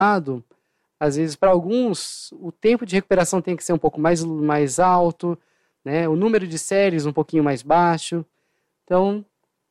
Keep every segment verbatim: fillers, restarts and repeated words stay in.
lado, às vezes para alguns o tempo de recuperação tem que ser um pouco mais, mais alto, né? O número de séries um pouquinho mais baixo. Então,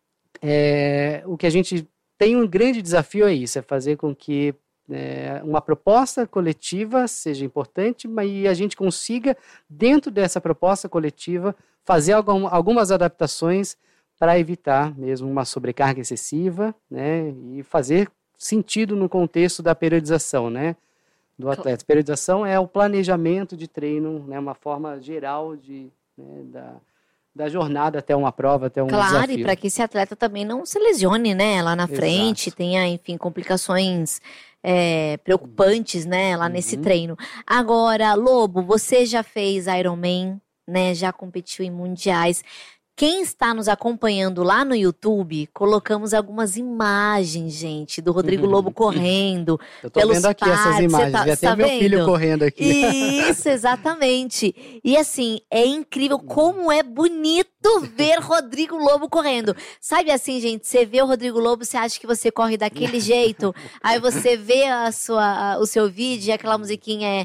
é, o que a gente tem um grande desafio é isso, é fazer com que é, uma proposta coletiva seja importante, mas a gente consiga, dentro dessa proposta coletiva, fazer algum, algumas adaptações para evitar mesmo uma sobrecarga excessiva, né, e fazer sentido no contexto da periodização, né, do atleta. Periodização é o planejamento de treino, né, uma forma geral de, né, da, da jornada até uma prova, até um claro, desafio. Claro, e para que esse atleta também não se lesione, né, lá na Exato. frente, tenha, enfim, complicações é, preocupantes, né, lá uhum. nesse treino. Agora, Lobo, você já fez Ironman, né, já competiu em mundiais. Quem está nos acompanhando lá no YouTube, colocamos algumas imagens, gente, do Rodrigo Lobo correndo. Eu tô vendo aqui parques. essas imagens, tá, já tem tá meu vendo? filho correndo aqui. Isso, exatamente. E assim, é incrível como é bonito ver Rodrigo Lobo correndo. Sabe assim, gente, você vê o Rodrigo Lobo, você acha que você corre daquele jeito, aí você vê a sua, o seu vídeo e aquela musiquinha é...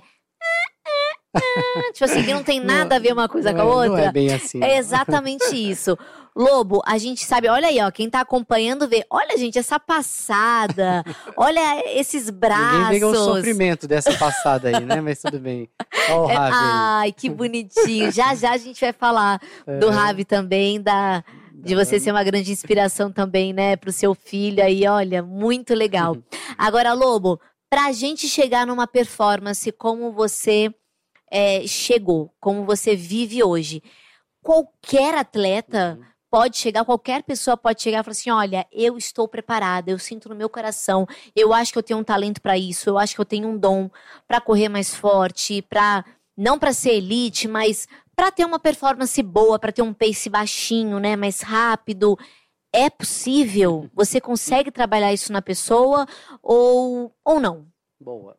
tipo assim, que não tem nada não, a ver uma coisa com a é, outra. Não é bem assim. É exatamente isso. Lobo, a gente sabe, olha aí, ó, quem tá acompanhando vê, olha, gente, essa passada, olha esses braços. Ninguém vê o sofrimento dessa passada aí, né? Mas tudo bem. Olha o Ravi. Ai, que bonitinho. Já já a gente vai falar é. do Ravi também, da, de você ser uma grande inspiração também, né, pro seu filho aí, olha, muito legal. Agora, Lobo, pra gente chegar numa performance como você... É, chegou, como você vive hoje. Qualquer atleta uhum. pode chegar, qualquer pessoa pode chegar e falar assim, olha, eu estou preparada, eu sinto no meu coração, eu acho que eu tenho um talento para isso, eu acho que eu tenho um dom para correr mais forte, para não para ser elite, mas para ter uma performance boa, para ter um pace baixinho, né, mais rápido. É possível? Você consegue trabalhar isso na pessoa ou, ou não? Boa.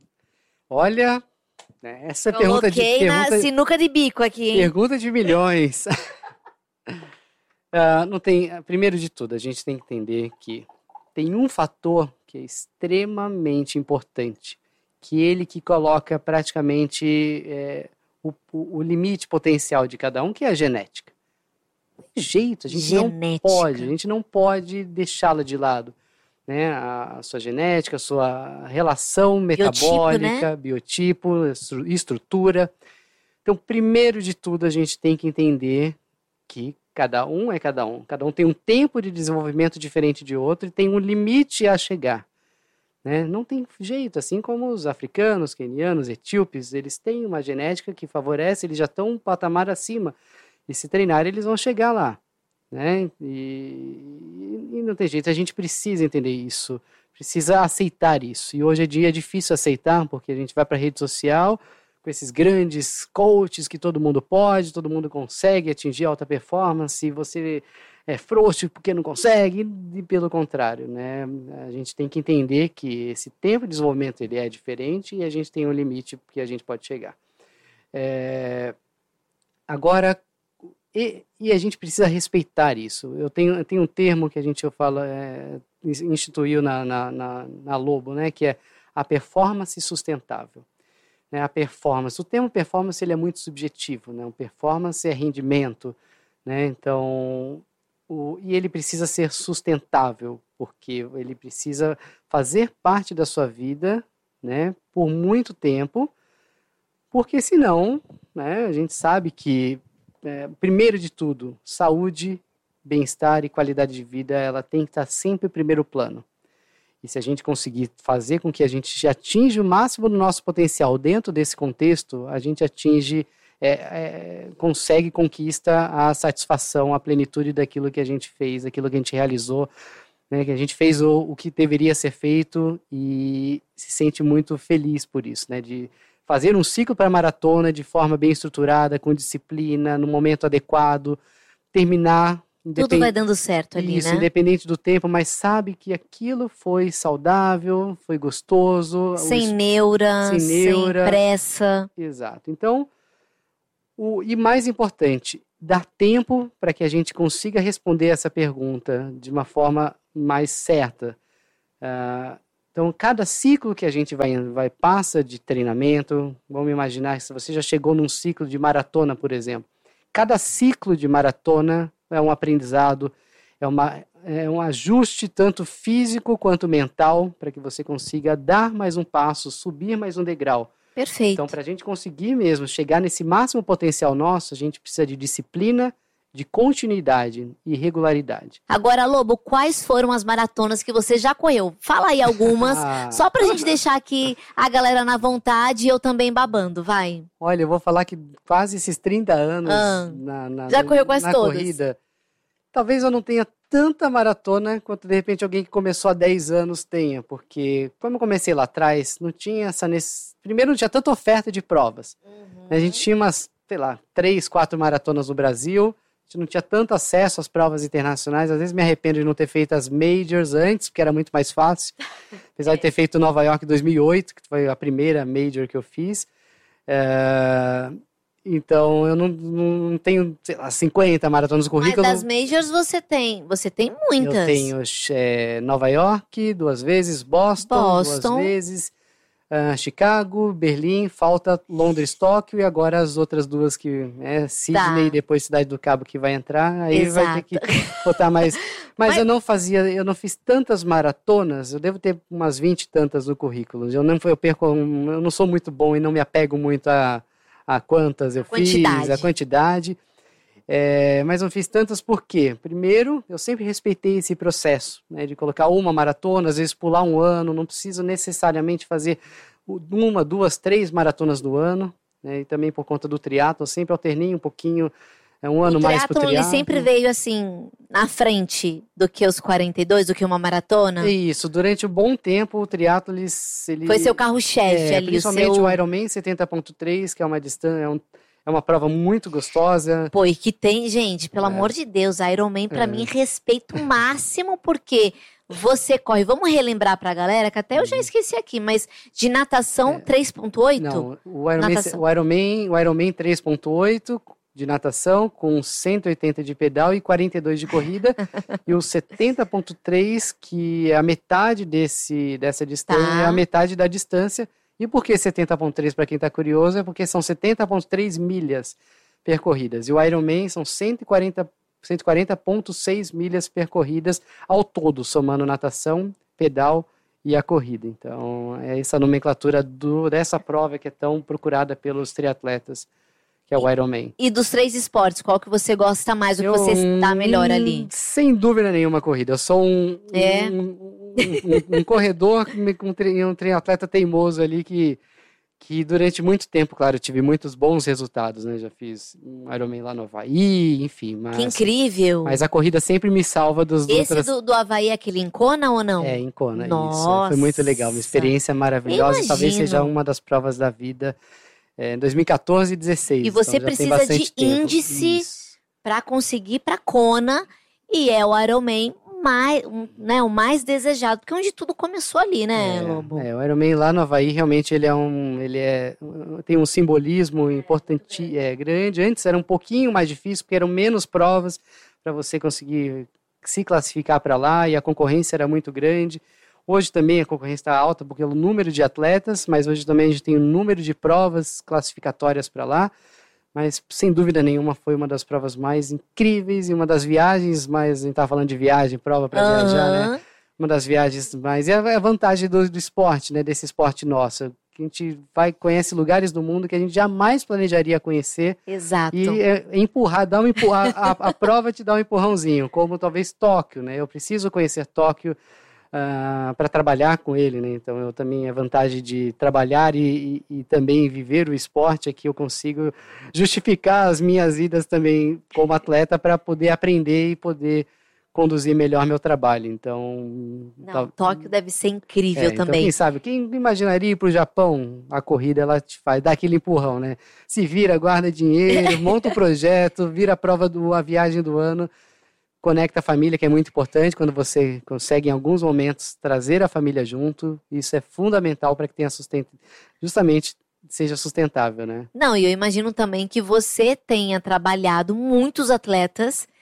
Olha... Essa Eu pergunta de pergunta, na sinuca de bico aqui, hein? Pergunta de milhões. uh, não tem, primeiro de tudo, a gente tem que entender que tem um fator que é extremamente importante, que ele que coloca praticamente é, o, o, o limite potencial de cada um, que é a genética. De jeito, a gente genética. não pode, a gente não pode deixá-la de lado. Né, a sua genética, a sua relação metabólica, biotipo, né? biotipo, estrutura. Então, primeiro de tudo, a gente tem que entender que cada um é cada um. Cada um tem um tempo de desenvolvimento diferente de outro e tem um limite a chegar. Né? Não tem jeito, assim como os africanos, quenianos, etíopes, eles têm uma genética que favorece, eles já estão um patamar acima. E se treinar, eles vão chegar lá. Né? E, e não tem jeito, a gente precisa entender isso, precisa aceitar isso. E hoje em dia é difícil aceitar, porque a gente vai para a rede social com esses grandes coaches que todo mundo pode, todo mundo consegue atingir alta performance, e você é frouxo porque não consegue, e pelo contrário, né? A gente tem que entender que esse tempo de desenvolvimento ele é diferente e a gente tem um limite que a gente pode chegar. É... Agora, E, e a gente precisa respeitar isso. Eu tenho, eu tenho um termo que a gente eu falo, é, instituiu na, na, na, na Lobo, né, que é a performance sustentável. Né, a performance, o termo performance ele é muito subjetivo, né, um performance é rendimento, né, então, o, e ele precisa ser sustentável, porque ele precisa fazer parte da sua vida, né, por muito tempo, porque senão, né, a gente sabe que É, primeiro de tudo, saúde, bem-estar e qualidade de vida, ela tem que estar sempre em primeiro plano. E se a gente conseguir fazer com que a gente atinja o máximo do nosso potencial dentro desse contexto, a gente atinge, é, é, consegue, conquista a satisfação, a plenitude daquilo que a gente fez, daquilo que a gente realizou, né, que a gente fez o, o que deveria ser feito e se sente muito feliz por isso, né, de fazer um ciclo para a maratona de forma bem estruturada, com disciplina, no momento adequado, terminar... Independ... Tudo vai dando certo ali, Isso, né? independente do tempo, mas sabe que aquilo foi saudável, foi gostoso. Sem os... neura, sem neura, sem pressa. Exato. Então, o... e mais importante, dar tempo para que a gente consiga responder essa pergunta de uma forma mais certa. Uh, Então, cada ciclo que a gente vai, vai passa de treinamento, vamos imaginar se você já chegou num ciclo de maratona, por exemplo. Cada ciclo de maratona é um aprendizado, é, uma, é um ajuste tanto físico quanto mental para que você consiga dar mais um passo, subir mais um degrau. Perfeito. Então, para a gente conseguir mesmo chegar nesse máximo potencial nosso, a gente precisa de disciplina, de continuidade e regularidade. Agora, Lobo, quais foram as maratonas que você já correu? Fala aí algumas, ah. só pra gente deixar aqui a galera na vontade e eu também babando, vai. Olha, eu vou falar que quase esses trinta anos ah. na, na, já correu quase na todas. corrida. Talvez eu não tenha tanta maratona quanto, de repente, alguém que começou há dez anos tenha, porque como eu comecei lá atrás, não tinha essa... Nesse... Primeiro, não tinha tanta oferta de provas. Uhum. A gente tinha umas, sei lá, três, quatro maratonas no Brasil. A gente não tinha tanto acesso às provas internacionais. Às vezes me arrependo de não ter feito as majors antes, porque era muito mais fácil. Apesar é. de ter feito Nova York em dois mil e oito, que foi a primeira major que eu fiz. É... Então, eu não, não tenho, sei lá, cinquenta maratonas no currículo. Mas das majors você tem, você tem muitas. Eu tenho é, Nova York duas vezes, Boston, Boston. duas vezes, uh, Chicago, Berlim, falta Londres, Tóquio e agora as outras duas que é Sydney e tá. depois Cidade do Cabo que vai entrar. Aí Exato. vai ter que botar mais. Mas, Mas eu não fazia, eu não fiz tantas maratonas, eu devo ter umas vinte e tantas no currículo. Eu não, eu perco, eu não sou muito bom e não me apego muito a a quantas eu a fiz, quantidade. a quantidade, é, mas não fiz tantas por quê? Primeiro, eu sempre respeitei esse processo, né, de colocar uma maratona, às vezes pular um ano, não preciso necessariamente fazer uma, duas, três maratonas no ano, né, e também por conta do triatlo, eu sempre alternei um pouquinho, é um ano mais pro triatlo. O triatlo sempre veio assim, na frente do que os quarenta e dois, do que uma maratona? Isso, durante um bom tempo o triatlo ele, ele foi seu carro-chefe é, ali, principalmente o seu... o Ironman setenta ponto três, que é uma distância, é, um, é uma prova muito gostosa. Pô, e que tem, gente, pelo é. amor de Deus, Ironman pra é. mim respeito máximo, porque você corre, vamos relembrar pra galera, que até eu já esqueci aqui, mas de natação é. três ponto oito? Não, o Ironman, o Ironman, o Ironman três ponto oito de natação, com cento e oitenta de pedal e quarenta e dois de corrida, e o setenta ponto três, que é a metade desse, dessa distância, tá. é a metade da distância. E por que setenta ponto três, para quem está curioso, é porque são setenta ponto três milhas percorridas, e o Ironman são cento e quarenta ponto seis milhas percorridas ao todo, somando natação, pedal e a corrida. Então, é essa nomenclatura do, dessa prova que é tão procurada pelos triatletas, que é o Ironman. E dos três esportes, qual que você gosta mais, o que eu, você está melhor ali? Sem dúvida nenhuma, corrida. Eu sou um, é. um, um, um, um corredor, um, um triatleta teimoso ali que, que durante muito tempo, claro, eu tive muitos bons resultados, né? Já fiz um Ironman lá no Havaí, enfim. Mas, que incrível! Mas a corrida sempre me salva dos Esse outras... do, do Havaí é aquele em Kona ou não? É, em Kona, Nossa. isso. Foi muito legal, uma experiência maravilhosa. Imagino. Talvez seja uma das provas da vida. É, em dois mil e quatorze e dezesseis. E você então precisa de tempo. índice para conseguir para Kona, e é o Ironman mais, um, né, o mais desejado, porque onde tudo começou ali, né, é, Lobo? É, o Ironman lá no Havaí realmente ele é um, ele é, tem um simbolismo importante, é grande. Antes era um pouquinho mais difícil, porque eram menos provas para você conseguir se classificar para lá, e a concorrência era muito grande. Hoje também a concorrência está alta porque é o número de atletas, mas hoje também a gente tem o número de provas classificatórias para lá. Mas, sem dúvida nenhuma, foi uma das provas mais incríveis e uma das viagens mais... A gente estava falando de viagem, prova para uhum. viajar, né? Uma das viagens mais... É a vantagem do, do esporte, né? Desse esporte nosso. Que a gente vai, conhece lugares do mundo que a gente jamais planejaria conhecer. Exato. E é, empurrar, dar um empurrar... a, a prova te dá um empurrãozinho, como talvez Tóquio, né? Eu preciso conhecer Tóquio Uh, para trabalhar com ele, né? Então eu também a vantagem de trabalhar e, e, e também viver o esporte é que eu consigo justificar as minhas idas também como atleta para poder aprender e poder conduzir melhor meu trabalho. Então, não, tá... Tóquio deve ser incrível é, também. Então, quem sabe, quem imaginaria ir para o Japão, a corrida ela te faz, dá aquele empurrão, né? Se vira, guarda dinheiro, monta o projeto, vira a prova do a viagem do ano. Conecta a família, que é muito importante, quando você consegue, em alguns momentos, trazer a família junto. Isso é fundamental para que tenha sustento, justamente seja sustentável, né? Não, e eu imagino também que você tenha trabalhado muitos atletas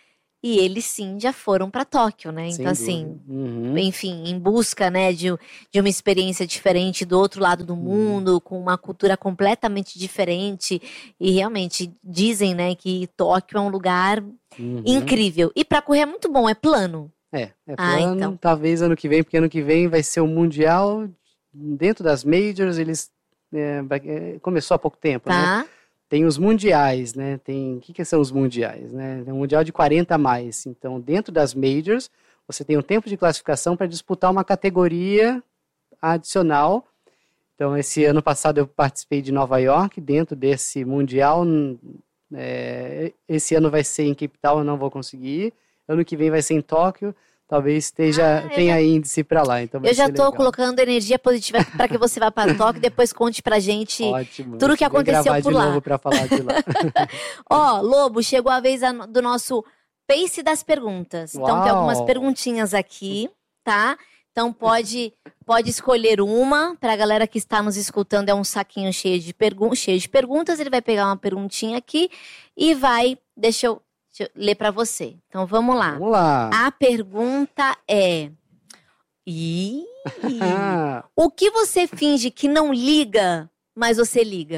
E eles sim já foram para Tóquio, né? Então assim, uhum. enfim, em busca, né, de, de uma experiência diferente do outro lado do mundo, uhum. com uma cultura completamente diferente. E realmente dizem, né, que Tóquio é um lugar uhum. incrível. E para correr é muito bom, é plano. É, é plano. Ah, então. Talvez ano que vem, porque ano que vem vai ser o Mundial dentro das Majors. Eles é, é, começou há pouco tempo, tá. né? Tem os mundiais, né? Tem, o que, que são os mundiais, né? É um mundial de quarenta a mais. Então, dentro das majors, você tem um tempo de classificação para disputar uma categoria adicional. Então, esse ano passado eu participei de Nova York, dentro desse mundial. É, esse ano vai ser em Cape Town, eu não vou conseguir. Ano que vem vai ser em Tóquio. Talvez esteja, ah, tenha já, índice para lá. Então eu já estou colocando energia positiva para que você vá para Tóquio e depois conte pra gente Ótimo, tudo o que aconteceu por de lá. Novo pra falar de lá. Ó, Lobo, chegou a vez do nosso Pace das perguntas. Uau. Então tem algumas perguntinhas aqui, tá? Então pode, pode escolher uma. Para a galera que está nos escutando, é um saquinho cheio de, pergun cheio de perguntas. Ele vai pegar uma perguntinha aqui e vai... Deixa eu... Deixa eu ler para você. Então, vamos lá. Vamos lá. A pergunta é... Ih, o que você finge que não liga, mas você liga?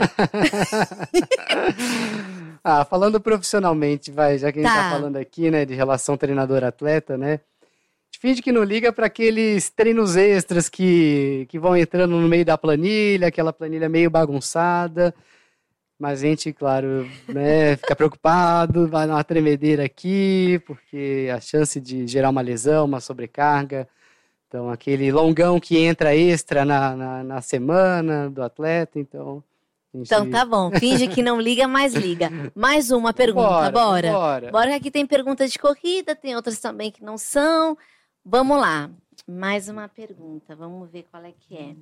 Ah, falando profissionalmente, vai, já que a gente Tá. tá falando aqui, né, de relação treinador-atleta, né? A gente finge que não liga para aqueles treinos extras que, que vão entrando no meio da planilha, aquela planilha meio bagunçada. Mas a gente, claro, né, fica preocupado, vai dar uma tremedeira aqui, porque a chance de gerar uma lesão, uma sobrecarga. Então, aquele longão que entra extra na, na, na semana do atleta, então... Gente... Então tá bom, finge que não liga, mas liga. Mais uma pergunta, bora. bora. Bora, bora que aqui tem perguntas de corrida, tem outras também que não são. Vamos lá, mais uma pergunta, vamos ver qual é que é.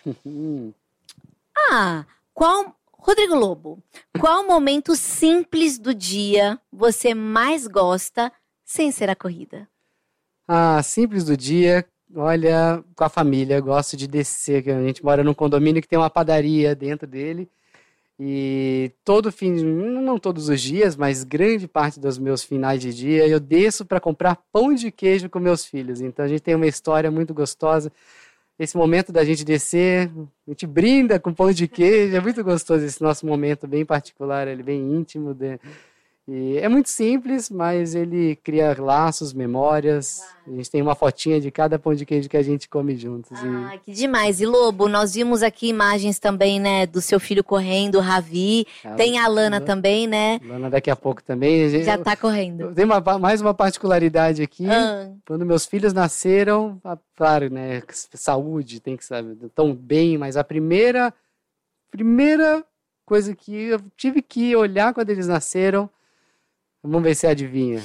Ah, qual... Rodrigo Lobo, qual momento simples do dia você mais gosta sem ser a corrida? Ah, simples do dia, olha, com a família, gosto de descer, que a gente mora num condomínio que tem uma padaria dentro dele, e todo fim, não todos os dias, mas grande parte dos meus finais de dia, eu desço para comprar pão de queijo com meus filhos, então a gente tem uma história muito gostosa. Esse momento da gente descer, a gente brinda com pão de queijo, é muito gostoso esse nosso momento bem particular, ele bem íntimo. De... E é muito simples, mas ele cria laços, memórias. A gente tem uma fotinha de cada pão de queijo que a gente come juntos. Ah, e... que demais. E Lobo, nós vimos aqui imagens também, né, do seu filho correndo, o Ravi. Ah, tem a Lana ah, também, né? Lana daqui a pouco também. Gente, já tá correndo. Tem uma, mais uma particularidade aqui. Ah. Quando meus filhos nasceram, claro, né, saúde, tem que saber, tão bem, mas a primeira, primeira coisa que eu tive que olhar quando eles nasceram, vamos ver se adivinha.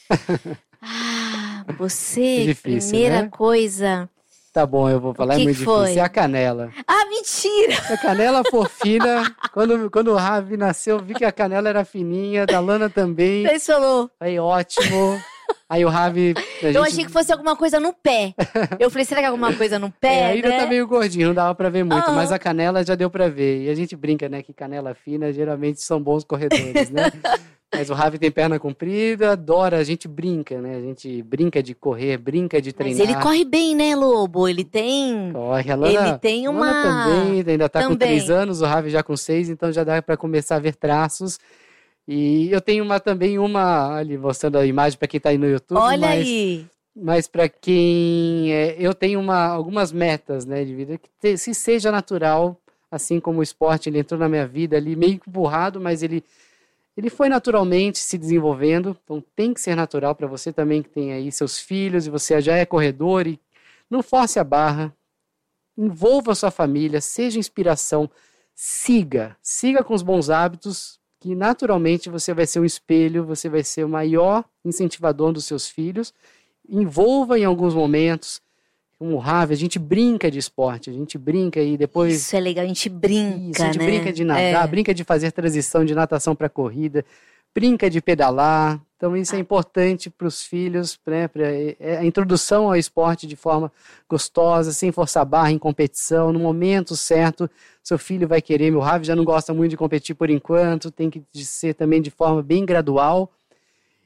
Ah, você, é difícil, primeira né? coisa... Tá bom, eu vou falar, que é muito que foi? difícil. É a canela. Ah, mentira! A canela fofina. quando, quando o Ravi nasceu, eu vi que a canela era fininha, da Lana também. Você falou. Aí, ótimo. Aí o Ravi... Eu gente... achei que fosse alguma coisa no pé. Eu falei, será que é alguma coisa no pé, é, ainda né? tá meio gordinho, não dava pra ver muito. Uhum. Mas a canela já deu pra ver. E a gente brinca, né, que canela fina geralmente são bons corredores, né? Mas o Ravi tem perna comprida, adora, a gente brinca, né? A gente brinca de correr, brinca de treinar. Mas ele corre bem, né, Lobo? Ele tem... Corre, a Lana, ele tem uma... Lana também, ainda tá também. com três anos, o Ravi já com seis, então já dá para começar a ver traços. E eu tenho uma, também uma, ali mostrando a imagem para quem tá aí no YouTube. Olha mas, aí! Mas para quem... É, eu tenho uma, algumas metas, né, de vida, que te, se seja natural, assim como o esporte, ele entrou na minha vida ali meio empurrado, mas ele... Ele foi naturalmente se desenvolvendo, então tem que ser natural para você também que tem aí seus filhos e você já é corredor e não force a barra, envolva a sua família, seja inspiração, siga, siga com os bons hábitos que naturalmente você vai ser um espelho, você vai ser o maior incentivador dos seus filhos, envolva em alguns momentos. Como o Ravi, a gente brinca de esporte, a gente brinca e depois... Isso é legal, a gente brinca, Isso, a gente né? brinca de nadar, é. brinca de fazer transição de natação para corrida, brinca de pedalar. Então isso é importante para os filhos, né? Pra, é a introdução ao esporte de forma gostosa, sem forçar a barra em competição, no momento certo, seu filho vai querer. Meu Ravi já não gosta muito de competir por enquanto, tem que ser também de forma bem gradual.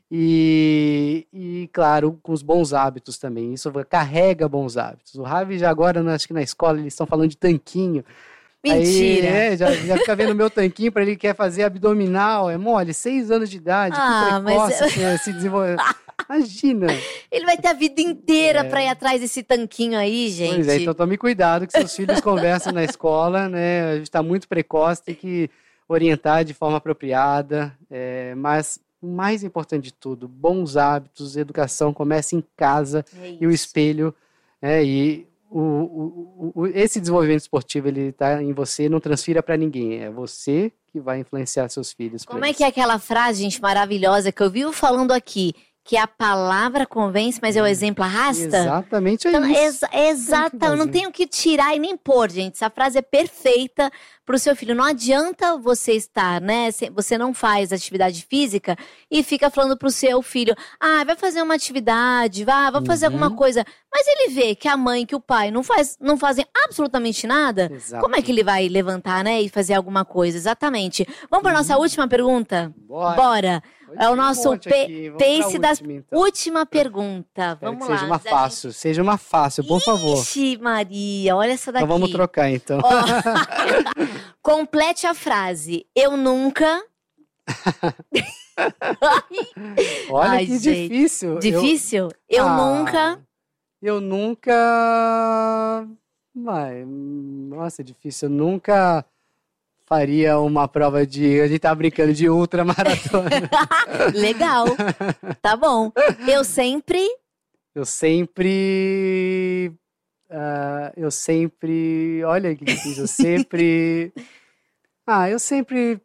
E, e, claro, com os bons hábitos também. Isso carrega bons hábitos. O Ravi já agora, acho que na escola, eles estão falando de tanquinho. Mentira! Aí, é, já, já fica vendo o meu tanquinho para ele quer fazer abdominal. É mole, seis anos de idade, ah, que precoce, mas... assim, se desenvolver. Imagina! Ele vai ter a vida inteira é. para ir atrás desse tanquinho aí, gente. Pois é, então tome cuidado que seus filhos conversam na escola, né? A gente está muito precoce, tem que orientar de forma apropriada. É, mas o mais importante de tudo, bons hábitos, educação começa em casa é e o espelho. É, e o, o, o, esse desenvolvimento esportivo ele está em você, não transfira para ninguém. É você que vai influenciar seus filhos. Como é que é aquela frase, gente, maravilhosa que eu vi falando aqui? Que a palavra convence, mas é o exemplo arrasta? Exatamente é então, isso. Exa exata, eu não tenho que tirar e nem pôr, gente. Essa frase é perfeita para o seu filho. Não adianta você estar, né? Você não faz atividade física e fica falando para o seu filho, ah, vai fazer uma atividade, vai, vai fazer uhum. alguma coisa. Mas ele vê que a mãe, que o pai não, faz, não fazem absolutamente nada. Exato. Como é que ele vai levantar, né? E fazer alguma coisa? Exatamente. Vamos para a nossa uhum. última pergunta? Bora! Bora. É o nosso um pace das última, então. última pergunta. Vamos que lá. Seja uma fácil, gente... seja uma fácil, por Ixi, favor. Ixi, Maria, olha essa daqui. Então vamos trocar, então. Oh. Complete a frase. Eu nunca... Olha Ai, que gente. difícil. Difícil? Eu, eu ah, nunca... Eu nunca... Vai, nossa, é difícil. Eu nunca... faria uma prova de... A gente tá brincando de ultramaratona. Legal. Tá bom. Eu sempre... Eu sempre... Uh, eu sempre... Olha que difícil. Eu sempre... Ah, eu sempre...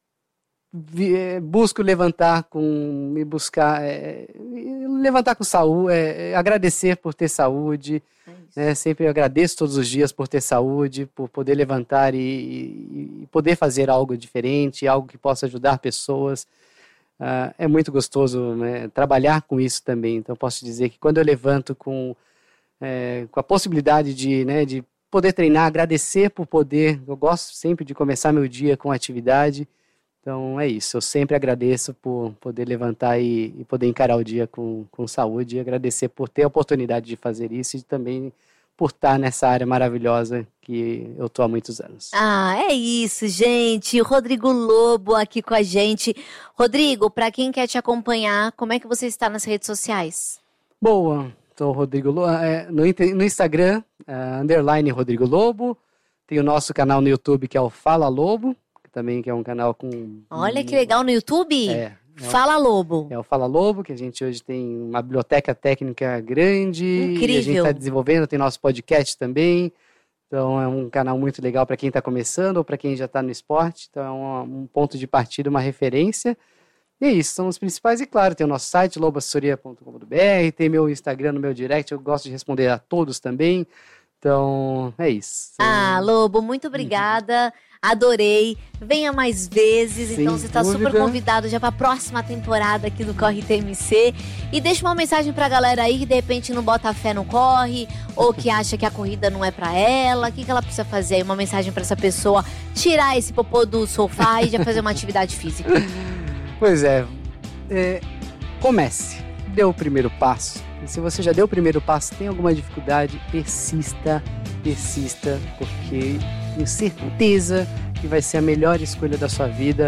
Vi, busco levantar com... Me buscar... É, levantar com saúde. É, agradecer por ter saúde. É, sempre agradeço todos os dias por ter saúde, por poder levantar e, e poder fazer algo diferente, algo que possa ajudar pessoas. Uh, é muito gostoso, né, trabalhar com isso também. Então, posso dizer que quando eu levanto com, é, com a possibilidade de, né, de poder treinar, agradecer por poder, eu gosto sempre de começar meu dia com atividade. Então, é isso. Eu sempre agradeço por poder levantar e, e poder encarar o dia com, com saúde e agradecer por ter a oportunidade de fazer isso e também por estar nessa área maravilhosa que eu estou há muitos anos. Ah, é isso, gente. O Rodrigo Lobo aqui com a gente. Rodrigo, para quem quer te acompanhar, como é que você está nas redes sociais? Boa. Estou Rodrigo Lobo. É, no, no Instagram, uh, underline Rodrigo Lobo. Tem o nosso canal no YouTube que é o Fala Lobo. Também, que é um canal com... Olha um, que legal, no YouTube? É. é Fala Lobo. É o Fala Lobo, que a gente hoje tem uma biblioteca técnica grande. Incrível. E a gente está desenvolvendo, tem nosso podcast também. Então, é um canal muito legal para quem está começando ou para quem já está no esporte. Então, é um, um ponto de partida, uma referência. E é isso, são os principais. E, claro, tem o nosso site, lobo assessoria ponto com ponto b r. Tem meu Instagram no meu direct, eu gosto de responder a todos também. Então, é isso. Ah, Lobo, muito obrigada. Adorei. Venha mais vezes. Sem então, você está super convidado já para a próxima temporada aqui do Corre T M C. E deixa uma mensagem para a galera aí que de repente não bota fé no corre, ou que acha que a corrida não é para ela. O que, que ela precisa fazer? Uma mensagem para essa pessoa tirar esse popô do sofá e já fazer uma atividade física. Pois é. é comece. Dê o primeiro passo. E se você já deu o primeiro passo, tem alguma dificuldade, persista, persista, porque tenho certeza que vai ser a melhor escolha da sua vida.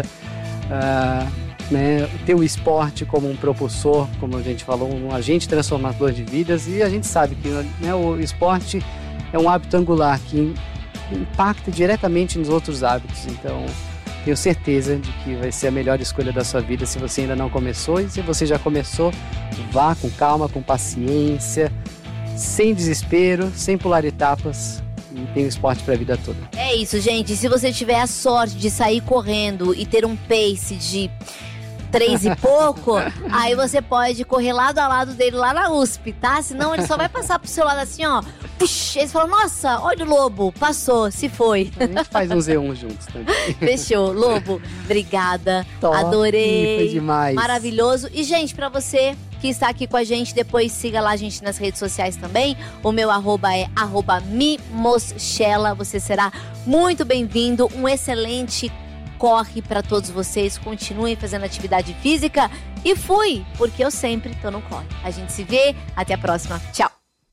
Uh, né, ter o esporte como um propulsor, como a gente falou, um agente transformador de vidas, e a gente sabe que, né, o esporte é um hábito angular que impacta diretamente nos outros hábitos. Então, tenho certeza de que vai ser a melhor escolha da sua vida se você ainda não começou, e se você já começou, vá com calma, com paciência, sem desespero, sem pular etapas, e tem o esporte para a vida toda. É isso, gente. Se você tiver a sorte de sair correndo e ter um pace de três e pouco, aí você pode correr lado a lado dele lá na U S P, tá? Senão ele só vai passar pro seu lado assim, ó. Puxa, eles falam, nossa, olha o Lobo, passou, se foi. A gente faz um Z um juntos também. Fechou. Lobo, obrigada. Top, adorei. Foi demais. Maravilhoso. E, gente, pra você que está aqui com a gente, depois siga lá a gente nas redes sociais também. O meu arroba é arroba mimoschela. Você será muito bem-vindo. Um excelente corre para todos vocês, continuem fazendo atividade física e fui, porque eu sempre tô no corre. A gente se vê, até a próxima, tchau!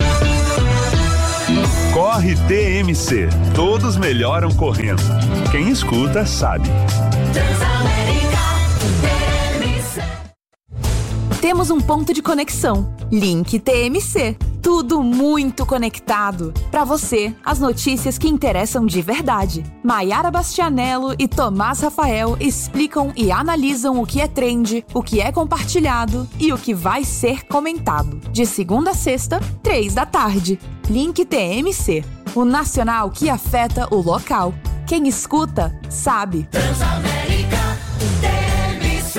Corre T M C, todos melhoram correndo. Quem escuta sabe. Temos um ponto de conexão. Link T M C. Tudo muito conectado. Para você, as notícias que interessam de verdade. Maiara Bastianello e Tomás Rafael explicam e analisam o que é trend, o que é compartilhado e o que vai ser comentado. De segunda a sexta, três da tarde. Link T M C. O nacional que afeta o local. Quem escuta, sabe. Transamérica T M C.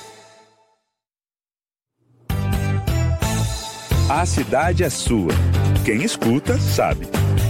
A cidade é sua. Quem escuta, sabe.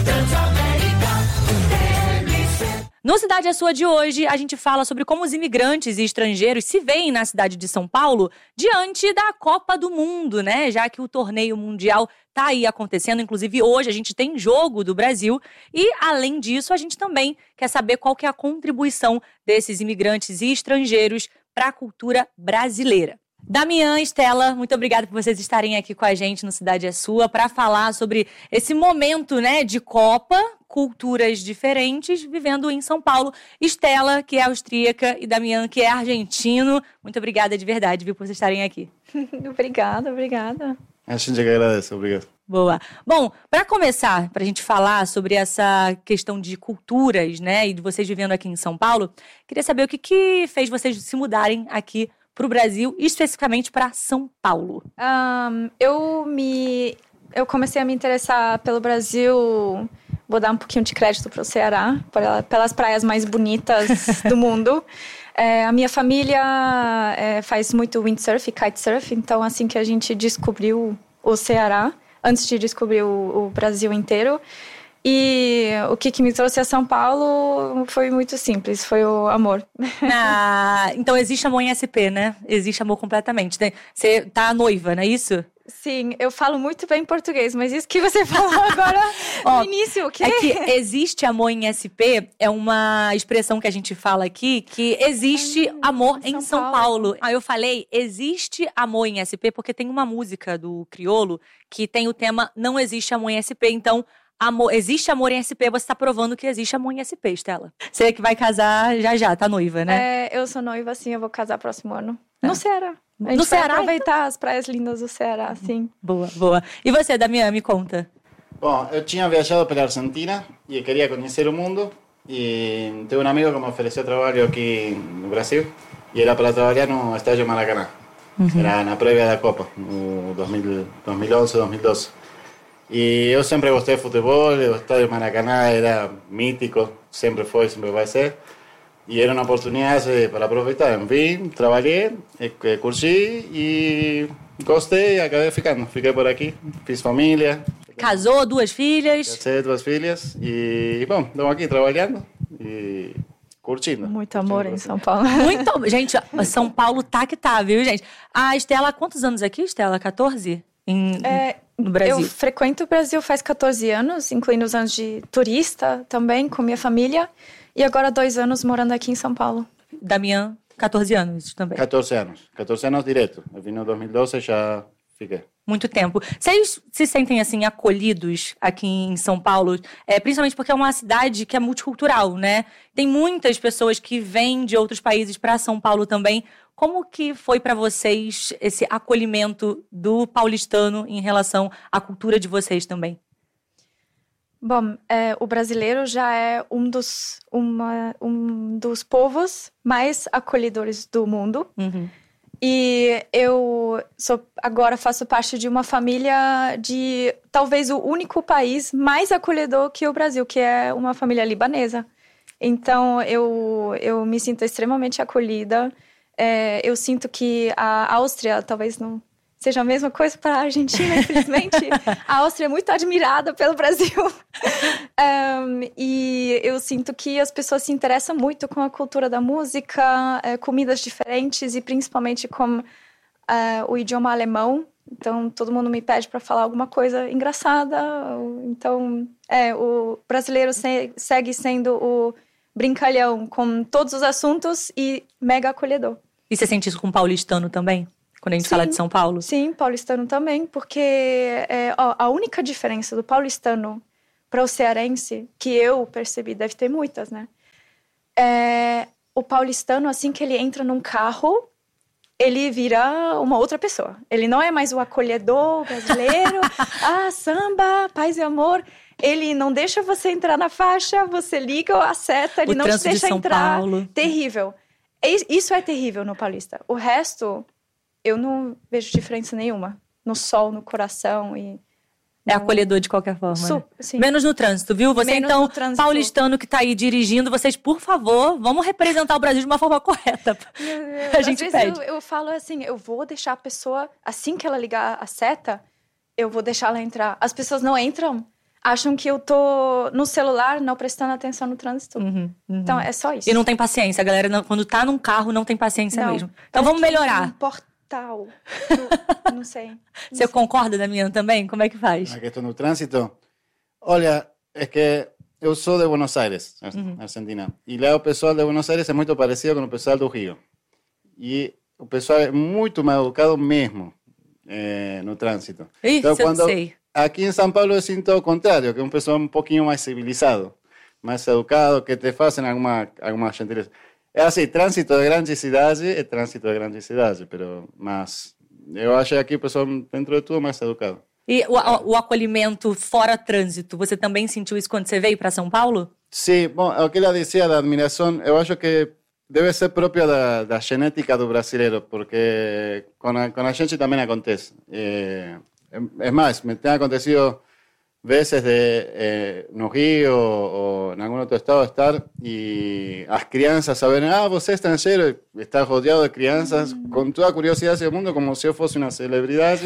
No Cidade é Sua de hoje, a gente fala sobre como os imigrantes e estrangeiros se veem na cidade de São Paulo diante da Copa do Mundo, né? Já que o torneio mundial tá aí acontecendo, inclusive hoje a gente tem jogo do Brasil e, além disso, a gente também quer saber qual que é a contribuição desses imigrantes e estrangeiros para a cultura brasileira. Damian, Estela, muito obrigada por vocês estarem aqui com a gente no Cidade é Sua para falar sobre esse momento, né, de Copa, culturas diferentes, vivendo em São Paulo. Estela, que é austríaca, e Damian, que é argentino. Muito obrigada de verdade, viu, por vocês estarem aqui. Obrigada, obrigada. A gente que agradece, obrigado. Boa. Bom, para começar, para a gente falar sobre essa questão de culturas, né, e de vocês vivendo aqui em São Paulo, queria saber o que, que fez vocês se mudarem aqui para o Brasil, especificamente para São Paulo. Um, eu me, eu comecei a me interessar pelo Brasil, vou dar um pouquinho de crédito para o Ceará, pelas praias mais bonitas do mundo. É, a minha família é, faz muito windsurf e kitesurf, então assim que a gente descobriu o Ceará, antes de descobrir o, o Brasil inteiro. E o que, que me trouxe a São Paulo foi muito simples, foi o amor. Ah, então existe amor em S P, né? Existe amor completamente. Você tá noiva, não é isso? Sim, eu falo muito bem português, mas isso que você falou agora Ó, no início, o quê? É que existe amor em S P, é uma expressão que a gente fala aqui, que existe hum, amor em São, São Paulo. Paulo. Aí eu falei, existe amor em S P, porque tem uma música do Criolo que tem o tema Não Existe Amor em S P, então... Amor, existe amor em S P, você tá provando que existe amor em S P, Estela. Você que vai casar já já, tá noiva, né? É, eu sou noiva, sim, eu vou casar próximo ano. É. No Ceará. A gente no vai Ceará, aproveitar então? As praias lindas do Ceará, sim. Boa, boa. E você, Damian, me conta. Bom, eu tinha viajado pela Argentina e queria conhecer o mundo. E tenho um amigo que me ofereceu trabalho aqui no Brasil e era para trabalhar no estádio Maracanã. Uhum. Era na prévia da Copa, no dois mil e onze, dois mil e doze. E eu sempre gostei de futebol, o estádio Maracanã era mítico, sempre foi, sempre vai ser. E era uma oportunidade para aproveitar. Vim, trabalhei, curti e gostei e acabei ficando. Fiquei por aqui, fiz família. Casou, duas filhas. Casei, duas filhas e, bom, estamos aqui trabalhando e curtindo. Muito curtindo amor em São Paulo. Muito, gente, São Paulo tá que tá, viu, gente? A Estela, quantos anos aqui, Estela? quatorze? Em, é, no Brasil? Eu frequento o Brasil faz quatorze anos, incluindo os anos de turista também, com minha família. E agora dois anos morando aqui em São Paulo. Damian, quatorze anos também. quatorze anos. quatorze anos direto. Eu vim no dois mil e doze e já fiquei. Muito tempo. Vocês se sentem, assim, acolhidos aqui em São Paulo? É, principalmente porque é uma cidade que é multicultural, né? Tem muitas pessoas que vêm de outros países para São Paulo também. Como que foi para vocês esse acolhimento do paulistano em relação à cultura de vocês também? Bom, é, o brasileiro já é um dos, uma, um dos povos mais acolhedores do mundo. Uhum. E eu sou, agora faço parte de uma família de talvez o único país mais acolhedor que o Brasil, que é uma família libanesa. Então, eu, eu me sinto extremamente acolhida. É, eu sinto que a Áustria talvez não seja a mesma coisa para a Argentina, infelizmente. A Áustria é muito admirada pelo Brasil. um, e eu sinto que as pessoas se interessam muito com a cultura da música, é, comidas diferentes e principalmente com é, o idioma alemão. Então, todo mundo me pede para falar alguma coisa engraçada. Então, é, o brasileiro se, segue sendo o brincalhão com todos os assuntos e mega acolhedor. E você sente isso com paulistano também? Quando a gente Sim, fala de São Paulo? Sim, paulistano também, porque é, ó, a única diferença do paulistano para o cearense, que eu percebi, deve ter muitas, né? É, o paulistano, assim que ele entra num carro, ele vira uma outra pessoa. Ele não é mais o acolhedor brasileiro, ah, samba, paz e amor. Ele não deixa você entrar na faixa, você liga a seta, ele o não te deixa de São entrar. Paulo. Terrível. Isso é terrível no paulista. O resto, eu não vejo diferença nenhuma. No sol, no coração e... É acolhedor de qualquer forma, Su- né? sim. Menos no trânsito, viu? Você, Menos então, no trânsito. paulistano que tá aí dirigindo, vocês, por favor, vamos representar o Brasil de uma forma correta. A gente Às vezes pede. eu, eu falo assim, eu vou deixar a pessoa, assim que ela ligar a seta, eu vou deixar ela entrar. As pessoas não entram, acham que eu tô no celular, não prestando atenção no trânsito. Uhum, uhum. Então, é só isso. E não tem paciência, a galera, não- quando tá num carro, não tem paciência Não. mesmo. Então Parece vamos que melhorar. Um portal. Eu não sei. Não Você sei. concorda, Damiana, também? Como é que faz? Na questão do trânsito, olha, é que eu sou de Buenos Aires, Argentina, e lá o pessoal de Buenos Aires é muito parecido com o pessoal do Rio. E o pessoal é muito mais educado mesmo eh, no trânsito. Ih, Então, eu quando sei. aqui em São Paulo eu sinto o contrário, que é um pessoal um pouquinho mais civilizado, mais educado, que te fazem alguma, alguma gentileza. É assim, trânsito de grande cidade é trânsito de grande cidade, pero, mas eu acho que aqui o pessoal, dentro de tudo, é mais educado. E o, o acolhimento fora trânsito, você também sentiu isso quando você veio para São Paulo? Sim, bom, o que ela dizia da admiração, eu acho que deve ser próprio da, da genética do brasileiro, porque com a, com a gente também acontece. É, é mais, me tem acontecido vezes de, eh, no Rio ou em algum outro estado estar e as crianças saberem, ah, você é estrangeiro, está rodeado de crianças com toda a curiosidade do mundo, como se eu fosse uma celebridade,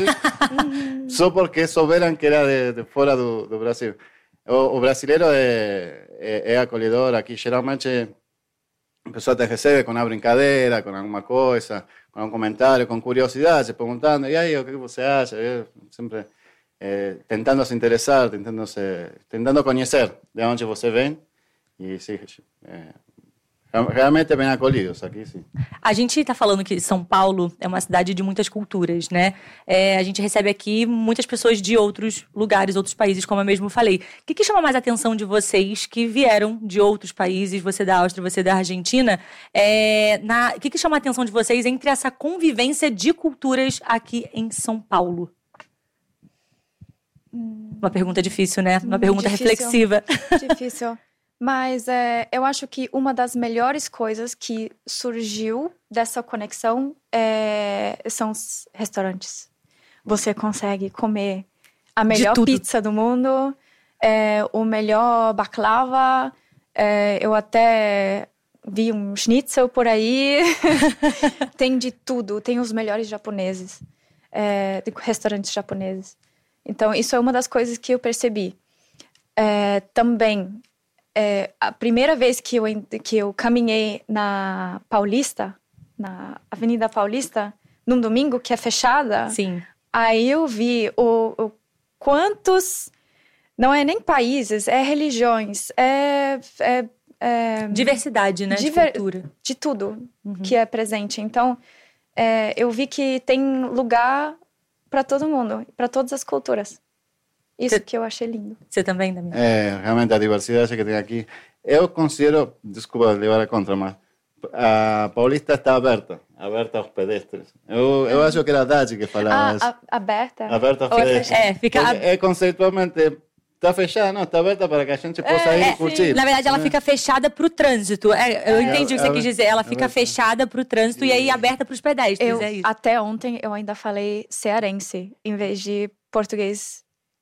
só porque souberam que era de, de fora do, do Brasil. O, o brasileiro é, é, é acolhedor aqui, geralmente a pessoa te recebe com uma brincadeira, com alguma coisa, com um comentário, com curiosidade, perguntando, e aí, o que você acha? Eu sempre... Eh, tentando se interessar, tentando, se, tentando conhecer de onde você vem e sim, eh, realmente bem acolhidos aqui, sim. A gente está falando que São Paulo é uma cidade de muitas culturas, né? É, a gente recebe aqui muitas pessoas de outros lugares, outros países, como eu mesmo falei. O que, que chama mais a atenção de vocês que vieram de outros países, você da Áustria, você da Argentina? É, na, o que, que chama a atenção de vocês entre essa convivência de culturas aqui em São Paulo? Uma pergunta difícil, né? Uma pergunta Difícil. reflexiva. Difícil. Mas é, eu acho que uma das melhores coisas que surgiu dessa conexão é, são os restaurantes. Você consegue comer a melhor pizza do mundo, é, o melhor baklava, é, eu até vi um schnitzel por aí. Tem de tudo, tem os melhores japoneses, é, de restaurantes japoneses. Então, isso é uma das coisas que eu percebi. É, também, é, a primeira vez que eu, que eu caminhei na Paulista, na Avenida Paulista, num domingo que é fechada, Sim. aí eu vi o, o quantos... Não é nem países, é religiões, é... é, é Diversidade, né? diver- De cultura. de tudo que é presente. Então, é, eu vi que tem lugar para todo mundo, para todas as culturas. Isso Cê- que eu achei lindo. Você também, Damiana? É, realmente a diversidade que tem aqui. Eu considero, desculpa levar a contra, mas a Paulista está aberta, aberta aos pedestres. Eu, eu acho que era a Dade que falava Ah, isso. a- aberta? Aberta aos Ou é pedestres. fechada? É, fica... Porque é conceitualmente, está fechada, não, está aberta para que a gente possa ir É, e curtir. na verdade, ela né? fica fechada pro trânsito. É, eu É, entendi o que você é, quis dizer. Ela é fica verdade. fechada pro trânsito e aí aberta pros pedestres. Eu, É isso. até ontem, eu ainda falei cearense, em vez de português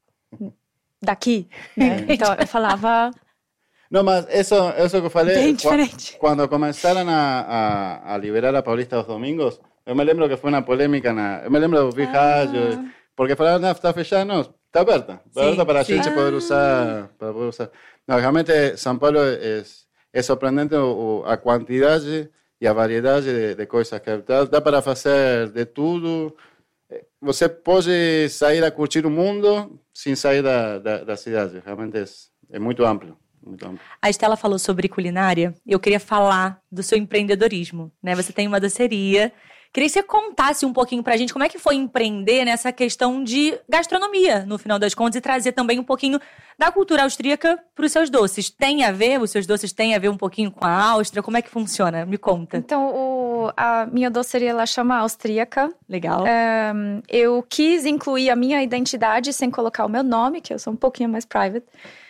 daqui. Né? Então, eu falava Não, mas isso, isso que eu falei, bem qua- diferente. quando começaram a, a, a liberar a Paulista aos domingos, eu me lembro que foi uma polêmica, na, eu me lembro de ouvir rádio, porque falaram, não, está fechada, não, está aberta, está Sim, aberta para a sim. gente poder usar, para poder usar. Não, realmente São Paulo é, é surpreendente o, o, a quantidade e a variedade de, de coisas que dá, dá para fazer de tudo. Você pode sair a curtir o mundo sem sair da, da, da cidade, realmente é, é muito amplo. muito amplo. A Estela falou sobre culinária e eu queria falar do seu empreendedorismo, né? Você tem uma doceria. Queria que você contasse um pouquinho pra gente como é que foi empreender nessa questão de gastronomia, no final das contas, e trazer também um pouquinho da cultura austríaca para os seus doces. Tem a ver, os seus doces têm a ver um pouquinho com a Áustria? Como é que funciona? Me conta. Então, o, a minha doceria, ela chama Austríaca. Legal. Um, eu quis incluir a minha identidade sem colocar o meu nome, que eu sou um pouquinho mais private.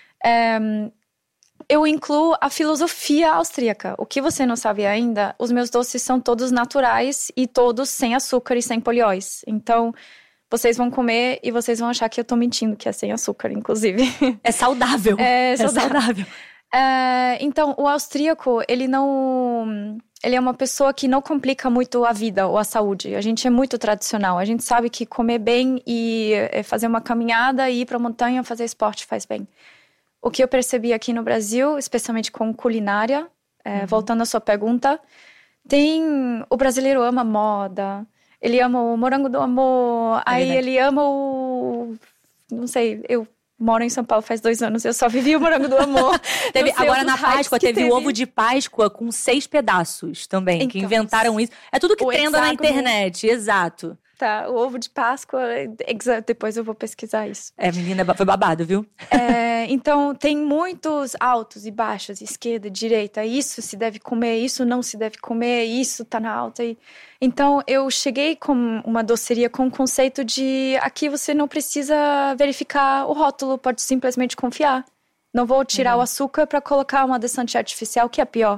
Um, eu incluo a filosofia austríaca. O que você não sabe ainda, os meus doces são todos naturais e todos sem açúcar e sem polióis. Então, vocês vão comer e vocês vão achar que eu tô mentindo, que é sem açúcar, inclusive. É saudável. É saudável. É saudável. É, então, o austríaco, ele não... Ele é uma pessoa que não complica muito a vida ou a saúde. A gente é muito tradicional. A gente sabe que comer bem e fazer uma caminhada e ir pra montanha fazer esporte faz bem. O que eu percebi aqui no Brasil, especialmente com culinária, é, uhum. voltando à sua pergunta, tem... O brasileiro ama moda, ele ama o morango do amor, é aí verdade. Ele ama o... Não sei, eu moro em São Paulo faz dois anos, eu só vivi o morango do amor. teve, agora na Páscoa teve, teve o ovo de Páscoa com seis pedaços também, então, que inventaram isso. É tudo que trenda na internet, exato. Tá, o ovo de Páscoa, depois eu vou pesquisar isso. É, menina, foi babado, viu? É, então, tem muitos altos e baixos, esquerda, direita. Isso se deve comer, isso não se deve comer, isso tá na alta. E... Então, eu cheguei com uma doceria com o conceito de aqui você não precisa verificar o rótulo, pode simplesmente confiar. Não vou tirar uhum. o açúcar para colocar uma adoçante artificial, que é pior.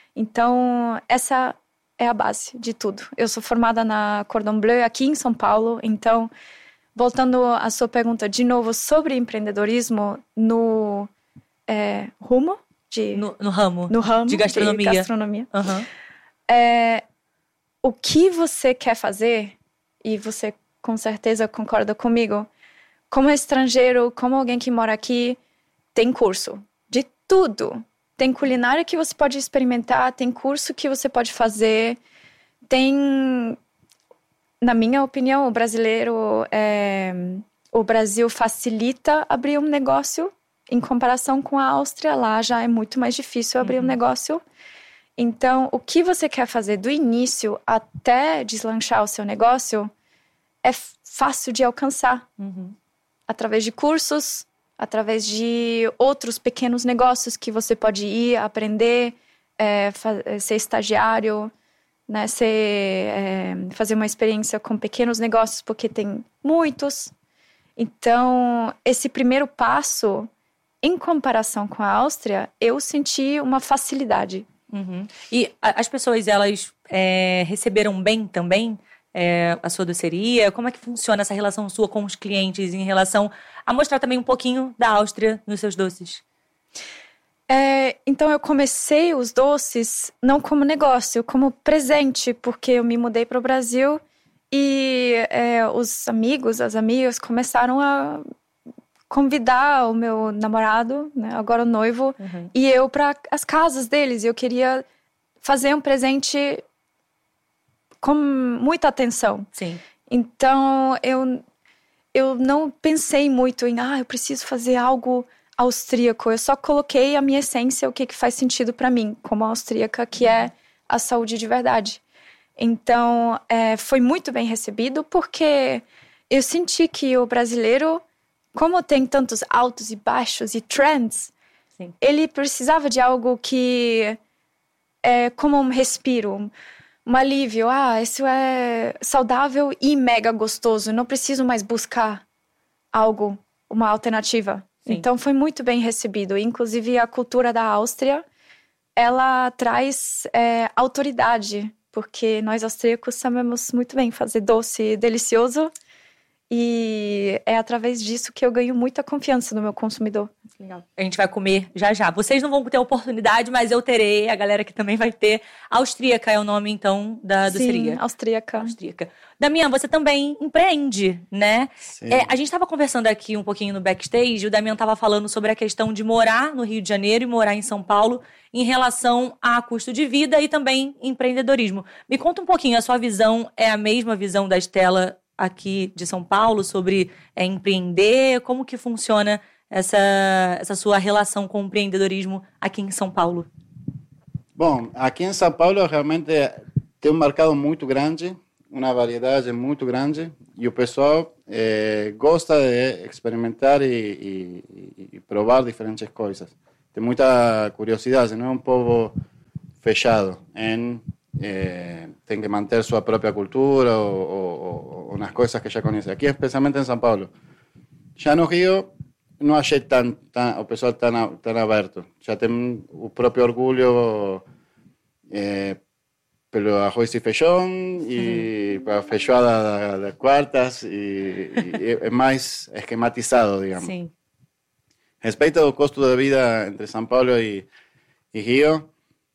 Então, essa... é a base de tudo. Eu sou formada na Cordon Bleu aqui em São Paulo, então, voltando à sua pergunta de novo sobre empreendedorismo no é, rumo de... No, no ramo. No ramo de gastronomia. De gastronomia. Uhum. É, o que você quer fazer, e você com certeza concorda comigo, como estrangeiro, como alguém que mora aqui, tem curso de tudo. Tem culinária que você pode experimentar, tem curso que você pode fazer, tem... Na minha opinião, o brasileiro... É, o Brasil facilita abrir um negócio em comparação com a Áustria. Lá já é muito mais difícil abrir uhum. um negócio. Então, o que você quer fazer do início até deslanchar o seu negócio é fácil de alcançar. Uhum. Através de cursos... através de outros pequenos negócios que você pode ir aprender, é, ser estagiário, né, ser, é, fazer uma experiência com pequenos negócios, porque tem muitos. Então, esse primeiro passo, em comparação com a Áustria, eu senti uma facilidade. Uhum. E as pessoas, elas é, receberam bem também? É, a sua doceria? Como é que funciona essa relação sua com os clientes em relação a mostrar também um pouquinho da Áustria nos seus doces? É, então, eu comecei os doces não como negócio, como presente, porque eu me mudei para o Brasil e é, os amigos, as amigas começaram a convidar o meu namorado, né, agora o noivo, uhum. e eu para as casas deles. Eu queria fazer um presente com muita atenção. Sim. Então, eu, eu não pensei muito em, ah, eu preciso fazer algo austríaco. Eu só coloquei a minha essência, o que, que faz sentido para mim, como austríaca, que é a saúde de verdade. Então, é, foi muito bem recebido, porque eu senti que o brasileiro, como tem tantos altos e baixos e trends, Sim. ele precisava de algo que é como um respiro, um alívio. Ah, isso é saudável e mega gostoso. Não preciso mais buscar algo, uma alternativa. Sim. Então, foi muito bem recebido. Inclusive, a cultura da Áustria, ela traz é, autoridade. Porque nós austríacos sabemos muito bem fazer doce delicioso. E é através disso que eu ganho muita confiança no meu consumidor. Legal. A gente vai comer já já. Vocês não vão ter oportunidade, mas eu terei. A galera que também vai ter. Austríaca é o nome, então, da doceria. Sim, austríaca. Austríaca. Damian, você também empreende, né? Sim. É, a gente estava conversando aqui um pouquinho no backstage. O Damian estava falando sobre a questão de morar no Rio de Janeiro e morar em São Paulo em relação a custo de vida e também empreendedorismo. Me conta um pouquinho. A sua visão é a mesma visão da Estela aqui de São Paulo sobre é, empreender? Como que funciona essa, essa sua relação com o empreendedorismo aqui em São Paulo? Bom, aqui em São Paulo realmente tem um mercado muito grande, uma variedade muito grande, e o pessoal eh, gosta de experimentar e, e, e provar diferentes coisas. Tem muita curiosidade, não é um povo fechado em eh, tem que manter sua própria cultura ou, ou, ou nas coisas que já conhece. Aqui, especialmente em São Paulo. Já no Rio, não achei tan, tan, o pessoal tão, tão aberto. Já tem o próprio orgulho eh, pelo arroz e feijão e a feijoada das quartas e, e é mais esquematizado, digamos. Sim. Respeito ao custo de vida entre São Paulo e, e Rio,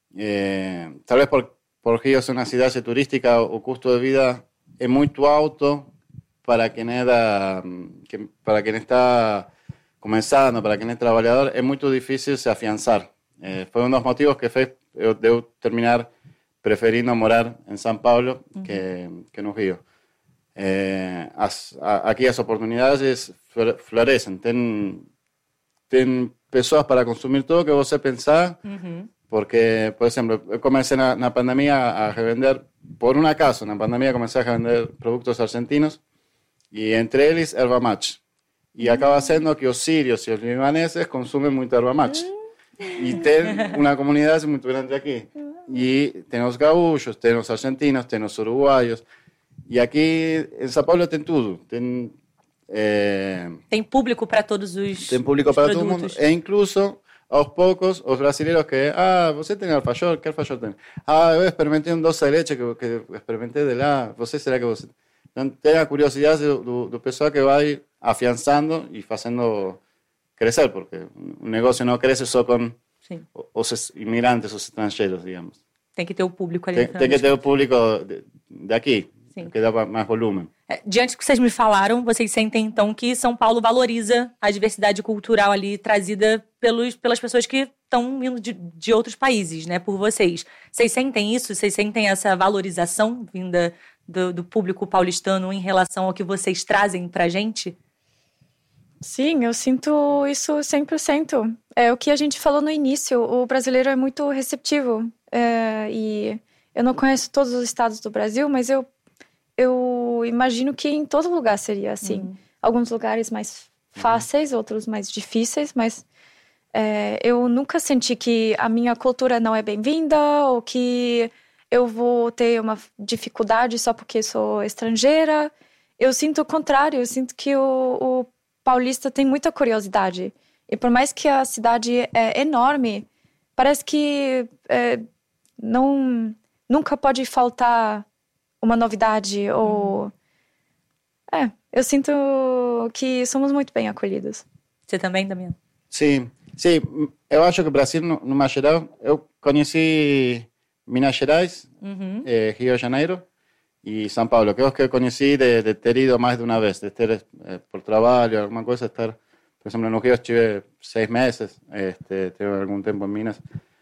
eh, talvez por, por Rio ser uma cidade turística, o custo de vida é muito alto para quem, é da, que, para quem está começando, para quem é trabalhador, é muito difícil se afiançar. Eh, foi um dos motivos que fez eu, eu terminar preferindo morar em São Paulo uhum. que, que no Rio. Eh, as, a, aqui as oportunidades florescem, tem, tem pessoas para consumir tudo que você pensar, uhum. porque, por exemplo, eu comecei na, na pandemia a revender, por um acaso, na pandemia comecei a revender produtos argentinos, e entre eles erva mate. E uhum. acaba sendo que os sírios e os libaneses consumem muito erva mate. Uhum. E tem uma comunidade muito grande aqui. E tem os gaúchos, tem os argentinos, tem os uruguaios. E aqui em São Paulo tem tudo. Tem, é, tem público para todos os Tem público os para produtos. todo mundo. E incluso, aos poucos, os brasileiros que... Ah, você tem alfajor? Que alfajor tem? Ah, eu experimentei um doce de leite que, que experimentei de lá. Você, será que você... Então, tem a curiosidade do, do, do pessoal que vai afiançando e fazendo crescer, porque o negócio não cresce só com Sim. os imigrantes, os estrangeiros, digamos. Tem que ter o público ali. Tem, tem que ter o público daqui, Sim. que dá mais volume. É, diante do que vocês me falaram, vocês sentem, então, que São Paulo valoriza a diversidade cultural ali trazida pelos, pelas pessoas que estão vindo de, de outros países, né, por vocês. Vocês sentem isso? Vocês sentem essa valorização vinda do, do público paulistano em relação ao que vocês trazem pra gente? Sim, eu sinto isso cem por cento. É o que a gente falou no início, o brasileiro é muito receptivo. É, e eu não conheço todos os estados do Brasil, mas eu, eu imagino que em todo lugar seria assim. Uhum. Alguns lugares mais fáceis, uhum. outros mais difíceis, mas é, eu nunca senti que a minha cultura não é bem-vinda ou que eu vou ter uma dificuldade só porque sou estrangeira. Eu sinto o contrário, eu sinto que o, o paulista tem muita curiosidade. E por mais que a cidade é enorme, parece que é, não, nunca pode faltar uma novidade. Uhum. Ou... É, eu sinto que somos muito bem acolhidos. Você também, Damiano? Sim, sim. Eu acho que o Brasil, numa geral, eu conheci Minas Gerais, uhum. eh, Rio de Janeiro e São Paulo, que eu que conheci de, de ter ido mais de uma vez, de ter eh, por trabalho, alguma coisa, estar, por exemplo, no Rio estive seis meses, este, tive algum tempo em Minas,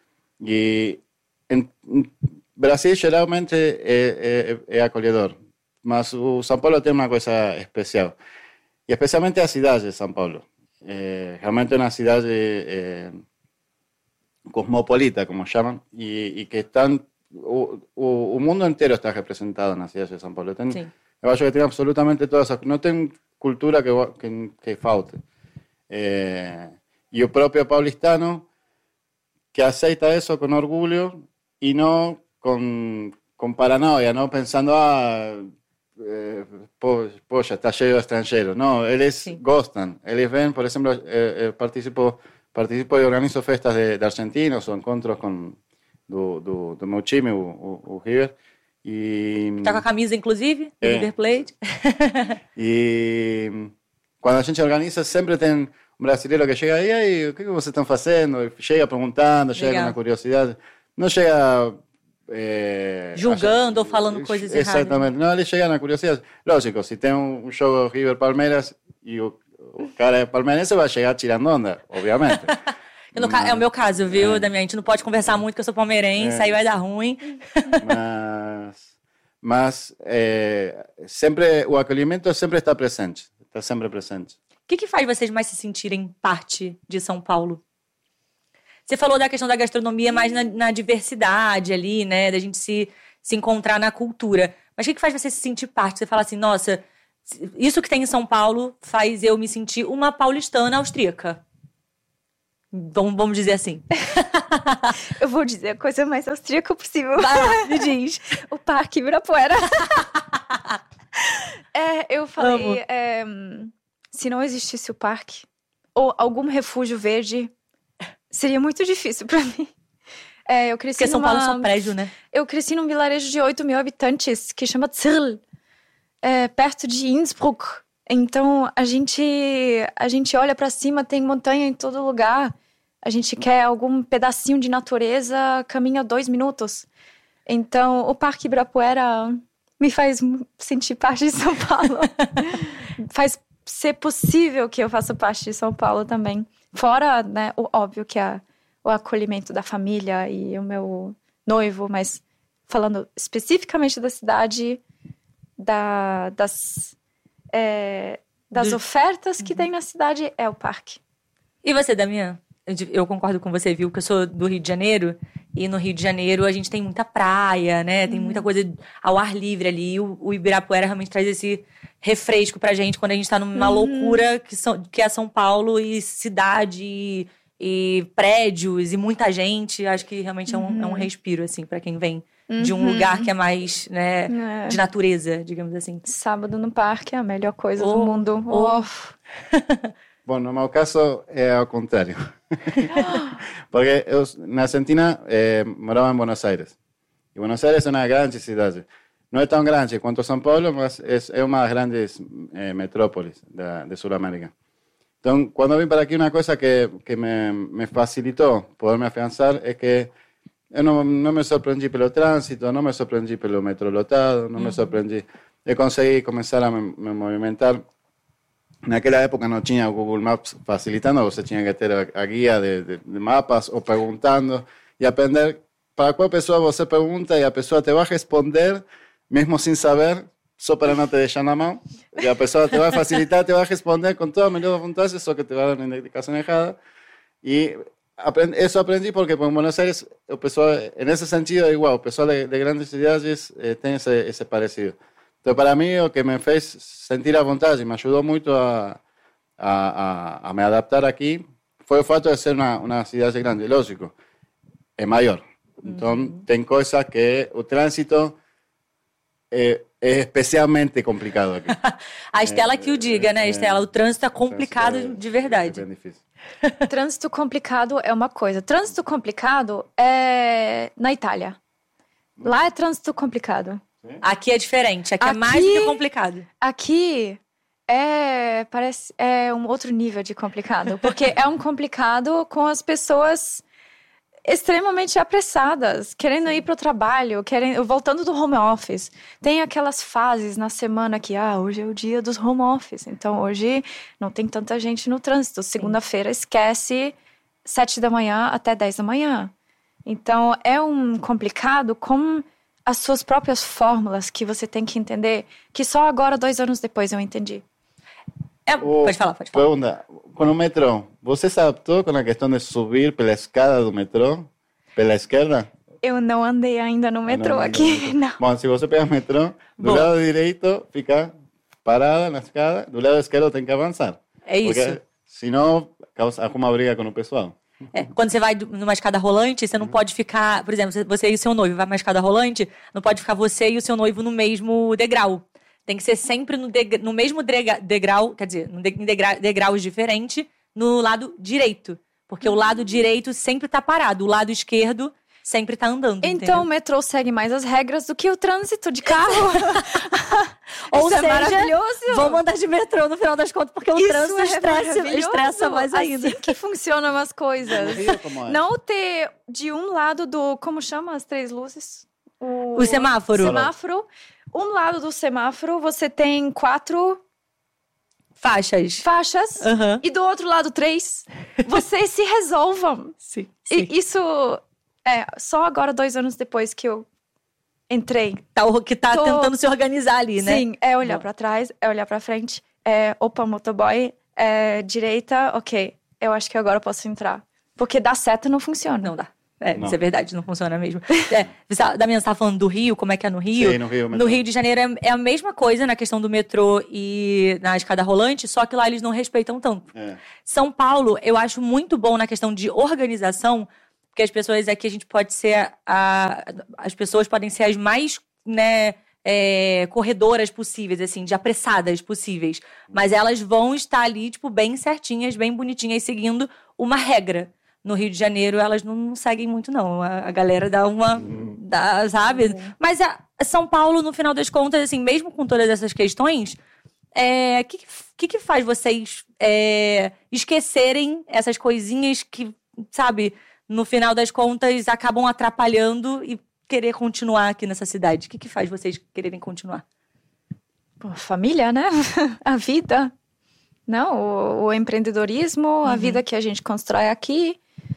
e em, em Brasil geralmente é, é, é acolhedor, mas o São Paulo tem uma coisa especial, e especialmente a cidade de São Paulo, é, realmente é uma cidade é, cosmopolita, como chamam, e, e que estão O, o, o mundo inteiro está representado na cidade de São Paulo. Tem, eu acho que tem absolutamente todas as... Não tem cultura que, que, que falte. É, e o próprio paulistano que aceita isso com orgulho e não com, com paranoia, não pensando, ah, é, poxa, está cheio de estrangeiros. Não, eles Sim. gostam. Eles vêm, por exemplo, eu, eu participo, participo e organizo festas de, de argentinos ou encontros com... Do, do, do meu time, o, o, o River. E, tá com a camisa, inclusive, do é. River Plate. E quando a gente organiza, sempre tem um brasileiro que chega aí, e aí, o que, que vocês estão fazendo? E chega perguntando, chega Legal. com uma curiosidade. Não chega... É, julgando ou falando coisas erradas. Exatamente. Não, ele chega na curiosidade. Lógico, se tem um, um jogo River-Palmeiras e o, o cara é palmeirense, vai chegar tirando onda, obviamente. Eu, no, é o meu caso, viu, é. Damiano? A gente não pode conversar muito, que eu sou palmeirense, é. aí vai dar ruim. Mas, mas é, sempre, o acolhimento sempre está presente. Está sempre presente. que que faz vocês mais se sentirem parte de São Paulo? Você falou da questão da gastronomia mais na, na diversidade ali, né? Da gente se, se encontrar na cultura. Mas o que que faz você se sentir parte? Você fala assim, nossa, isso que tem em São Paulo faz eu me sentir uma paulistana austríaca. Vamos, vamos dizer assim. Eu vou dizer a coisa mais austríaca possível. Vai lá, me diz. O Parque Ibirapuera. é, eu falei, é, se não existisse o parque ou algum refúgio verde, seria muito difícil pra mim. É, eu cresci Porque São numa, Paulo é só prédio, né? Eu cresci num vilarejo de oito mil habitantes, que chama Zirl, é, perto de Innsbruck. Então, a gente, a gente olha pra cima, tem montanha em todo lugar. A gente quer algum pedacinho de natureza, caminha dois minutos. Então, o Parque Ibirapuera me faz sentir parte de São Paulo. Faz ser possível que eu faça parte de São Paulo também. Fora, né, o óbvio que é o acolhimento da família e o meu noivo, mas falando especificamente da cidade, da, das, é, das Do... ofertas que uhum. tem na cidade, é o parque. E você, Damian? Eu concordo com você, viu? Que eu sou do Rio de Janeiro. E no Rio de Janeiro a gente tem muita praia, né? Tem muita coisa ao ar livre ali. O, o Ibirapuera realmente traz esse refresco pra gente quando a gente tá numa uhum. loucura que, são, que é São Paulo e cidade e, e prédios e muita gente. Acho que realmente uhum. é, um, é um respiro, assim, pra quem vem uhum. de um lugar que é mais, né, é. de natureza, digamos assim. Sábado no parque é a melhor coisa oh, do mundo. Oh. Oh. Bom, no meu caso é ao contrário. Porque eu, na Argentina, eh, morava em Buenos Aires. E Buenos Aires é uma grande cidade. Não é tão grande quanto São Paulo, mas é, é uma das grandes eh, metrópoles da, de Sudamérica. Então, quando vim para aqui, uma coisa que, que me, me facilitou poder me afiançar é que eu não, não me surpreendi pelo trânsito, não me surpreendi pelo metrô lotado, não uhum. me surpreendi. Eu consegui começar a me, me movimentar. Naquela época não tinha o Google Maps facilitando, você tinha que ter a, a guia de, de, de mapas ou perguntando e aprender para qual pessoa você pergunta e a pessoa te vai responder, mesmo sem saber, só para não te deixar na mão. E a pessoa te vai facilitar, te vai responder com toda a melhor vontade, só que te vai dar uma indicação errada. E aprendi, isso aprendi porque em Buenos Aires, o pessoal, nesse sentido, é igual, o pessoal de, de grandes cidades eh, tem esse, esse parecido. Então, para mim, o que me fez sentir a vontade, me ajudou muito a, a, a, a me adaptar aqui, foi o fato de ser uma, uma cidade grande. Lógico, é maior. Então, uhum. tem coisas que o trânsito é, é especialmente complicado aqui. A Estela é, que o diga, é, né, Estela? O trânsito é complicado é, de verdade. É bem difícil. Trânsito complicado é uma coisa. Trânsito complicado é na Itália. Lá é trânsito complicado. Aqui é diferente, aqui, aqui é mais do que complicado. Aqui é, parece, é um outro nível de complicado, porque é um complicado com as pessoas extremamente apressadas, querendo ir para o trabalho, querendo, voltando do home office. Tem aquelas fases na semana que, ah, hoje é o dia dos home office, então hoje não tem tanta gente no trânsito. Segunda-feira esquece sete da manhã até dez da manhã. Então é um complicado com as suas próprias fórmulas que você tem que entender, que só agora, dois anos depois, eu entendi. É, oh, pode falar, pode falar. Pergunta, com o metrô, você se adaptou com a questão de subir pela escada do metrô, pela esquerda? Eu não andei ainda no metrô ah, não, aqui, não. Bom, se você pega o metrô, do Bom. lado direito fica parada na escada, do lado esquerdo tem que avançar. É isso. Porque senão causa alguma briga com o pessoal. É, quando você vai numa escada rolante, você não pode ficar... Por exemplo, você e o seu noivo vai numa escada rolante, não pode ficar você e o seu noivo no mesmo degrau. Tem que ser sempre no, de, no mesmo degrau, quer dizer, em degra, degraus diferentes, no lado direito. Porque o lado direito sempre tá parado, o lado esquerdo sempre tá andando, Então entendeu? O metrô segue mais as regras do que o trânsito de carro. Ou Isso seja, é maravilhoso. Vamos andar de metrô no final das contas, porque o Isso trânsito é estressa, estressa mais ainda. Assim que funcionam as coisas. É? Não ter de um lado do... Como chama as três luzes? O, o semáforo. Semáforo. Um lado do semáforo, você tem quatro... Faixas. Faixas. Uhum. E do outro lado, três. Vocês se resolvam. Sim, sim. E isso... É, só agora, dois anos depois que eu entrei. Tá, que tá Tô... tentando se organizar ali, né? Sim, é olhar pra trás, é olhar pra frente. É, opa, motoboy. é direita, ok, eu acho que agora eu posso entrar. Porque dar seta não funciona. Não dá. É, não. Isso é verdade, não funciona mesmo. É, você, Damian, você estava falando do Rio, como é que é no Rio? Sim, no Rio. No Rio de Janeiro é, é a mesma coisa na questão do metrô e na escada rolante, só que lá eles não respeitam tanto. É. São Paulo, eu acho muito bom na questão de organização, porque as pessoas aqui, a gente pode ser... A, as pessoas podem ser as mais, né, é, corredoras possíveis, assim, de apressadas possíveis. Mas elas vão estar ali, tipo, bem certinhas, bem bonitinhas, seguindo uma regra. No Rio de Janeiro, elas não, não seguem muito, não. A, a galera dá uma... Dá, sabe? Mas a, São Paulo, no final das contas, assim, mesmo com todas essas questões, o é, que, que que faz vocês é, esquecerem essas coisinhas que, sabe, no final das contas, acabam atrapalhando e querer continuar aqui nessa cidade? O que que faz vocês quererem continuar? Pô, família, né? A vida. Não, o, o empreendedorismo, uhum. a vida que a gente constrói aqui.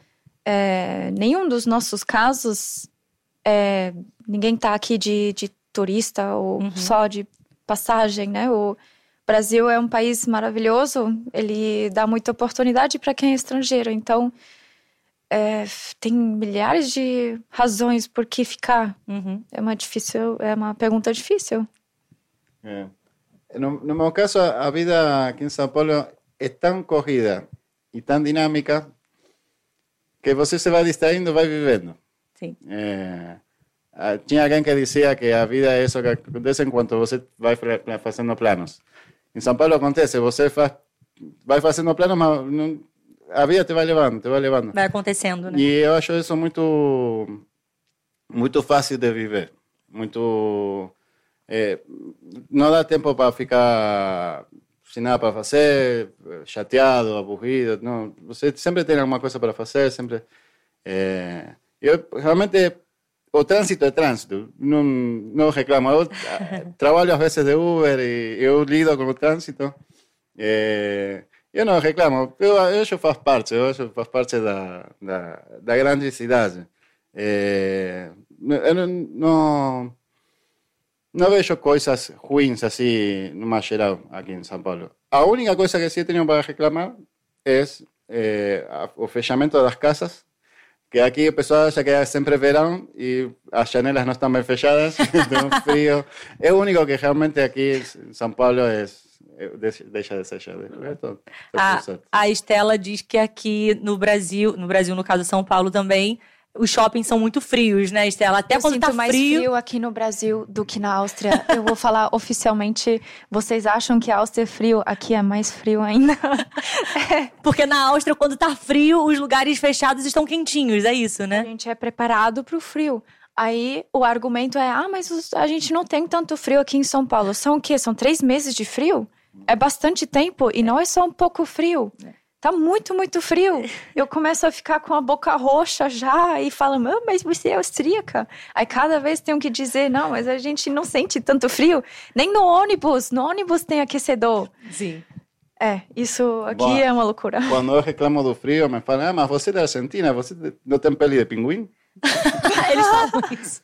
É, nenhum dos nossos casos, é, ninguém está aqui de, de turista ou uhum. só de passagem, né? O Brasil é um país maravilhoso, ele dá muita oportunidade para quem é estrangeiro. Então, é, tem milhares de razões por que ficar. Uhum. É uma difícil, é uma pergunta difícil. É. No, no meu caso, a vida aqui em São Paulo é tão corrida e tão dinâmica que você se vai distraindo, vai vivendo. Sim. É, tinha alguém que dizia que a vida é isso que acontece enquanto você vai fazendo planos. Em São Paulo acontece, você faz, vai fazendo planos, mas não, a vida te vai levando, te vai levando. Vai acontecendo, né? E eu acho isso muito, muito fácil de viver. Muito... É, não dá tempo para ficar sem nada para fazer, chateado, aburrido. Não, você sempre tem alguma coisa para fazer, sempre. É, eu realmente o trânsito é trânsito, não não reclamo. Eu trabalho às vezes de Uber e eu lido com o trânsito. É, eu não reclamo. Eu, eu acho que faz parte, eu acho que faz parte da da, da grande cidade. É, eu não, não Não vejo coisas ruins assim, numa geral, aqui em São Paulo. A única coisa que sim tenho para reclamar é, é o fechamento das casas, que aqui o pessoal acha que é sempre verão e as janelas não estão bem fechadas, tem um frio. É o único que realmente aqui em São Paulo é, deixa de ser descoberto. A, a Estela diz que aqui no Brasil, no Brasil, no caso São Paulo também, os shoppings são muito frios, né, Estela? Até eu quando sinto tá mais frio... frio aqui no Brasil do que na Áustria. Eu vou falar oficialmente, vocês acham que a Áustria é frio? Aqui é mais frio ainda. É. Porque na Áustria, quando tá frio, os lugares fechados estão quentinhos, é isso, né? A gente é preparado pro frio. Aí o argumento é, ah, mas a gente não tem tanto frio aqui em São Paulo. São o quê? São três meses de frio? É bastante tempo e não é só um pouco frio. É. Tá muito, muito frio. Eu começo a ficar com a boca roxa já e falo, oh, mas você é austríaca. Aí cada vez tenho que dizer, não, mas a gente não sente tanto frio. Nem no ônibus. No ônibus tem aquecedor. Sim. É, isso aqui Bom, é uma loucura. Quando eu reclamo do frio, me falam, ah, mas você é da Argentina, você não tem pele de pinguim? Eles falam isso.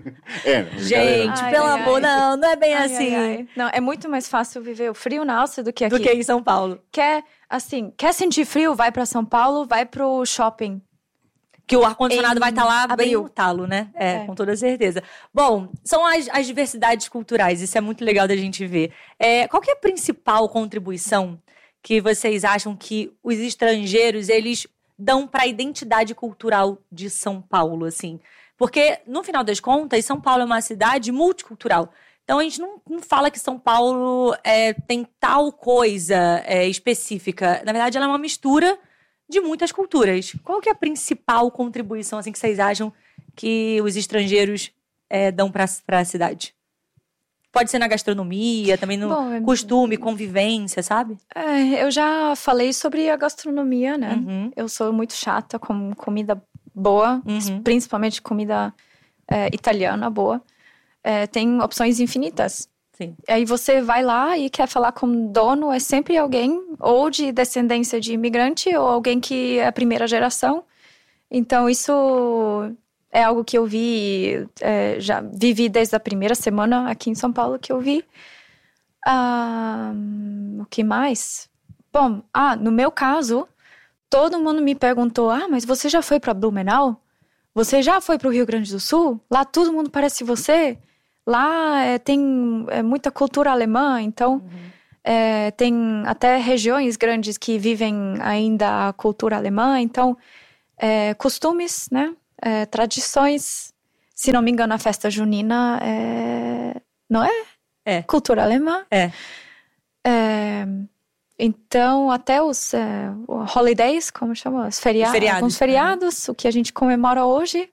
É, gente, ai, pelo ai, amor, ai. não, não é bem Ai, assim. ai, ai. Não, é muito mais fácil viver o frio na Áustria do que aqui. Do que em São Paulo. Quer, assim, quer sentir frio? Vai pra São Paulo, vai pro shopping. Que o ar-condicionado vai estar tá lá abril. bem no talo, né? É, É. com toda certeza. Bom, são as, as diversidades culturais, isso é muito legal da gente ver. É, qual que é a principal contribuição que vocês acham que os estrangeiros, eles dão para a identidade cultural de São Paulo, assim? Porque, no final das contas, São Paulo é uma cidade multicultural. Então, a gente não, não fala que São Paulo é, tem tal coisa é, específica. Na verdade, ela é uma mistura de muitas culturas. Qual que é a principal contribuição assim, que vocês acham que os estrangeiros é, dão para a cidade? Pode ser na gastronomia, também no Bom, costume, convivência, sabe? É, eu já falei sobre a gastronomia, né? Uhum. Eu sou muito chata com comida boa, Uhum. principalmente comida é, italiana boa. É, tem opções infinitas. Sim. Aí você vai lá e quer falar com o dono, é sempre alguém ou de descendência de imigrante ou alguém que é a primeira geração. Então, isso é algo que eu vi, é, já vivi desde a primeira semana aqui em São Paulo que eu vi. Ah, o que mais? Bom, ah, no meu caso, todo mundo me perguntou, ah, mas você já foi para Blumenau? Você já foi para o Rio Grande do Sul? Lá todo mundo parece você? Lá é, tem é, muita cultura alemã, então uhum. é, tem até regiões grandes que vivem ainda a cultura alemã, então é, costumes, né? É, tradições, se não me engano a festa junina é, não é? É. Cultura alemã. É. É, então, até os é, holidays, como chama? Os feria- feriados. Alguns feriados, o que a gente comemora hoje.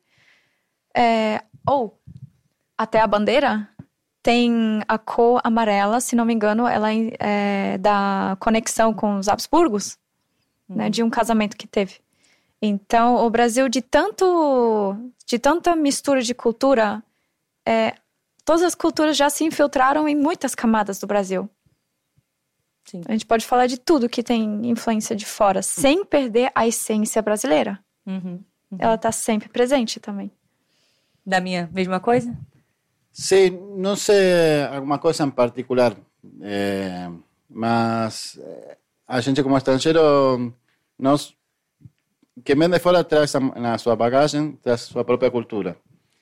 É, ou, até a bandeira tem a cor amarela, se não me engano, ela é da conexão com os Habsburgos, uhum. né, de um casamento que teve. Então, o Brasil, de, tanto, de tanta mistura de cultura, é, todas as culturas já se infiltraram em muitas camadas do Brasil. Sim. A gente pode falar de tudo que tem influência de fora, sem perder a essência brasileira. Uhum, uhum. Ela está sempre presente também. Da minha mesma coisa? Sim, não sei alguma coisa em particular, é, mas a gente como estrangeiro, nós, quem vem de fora traz na sua bagagem, traz sua própria cultura.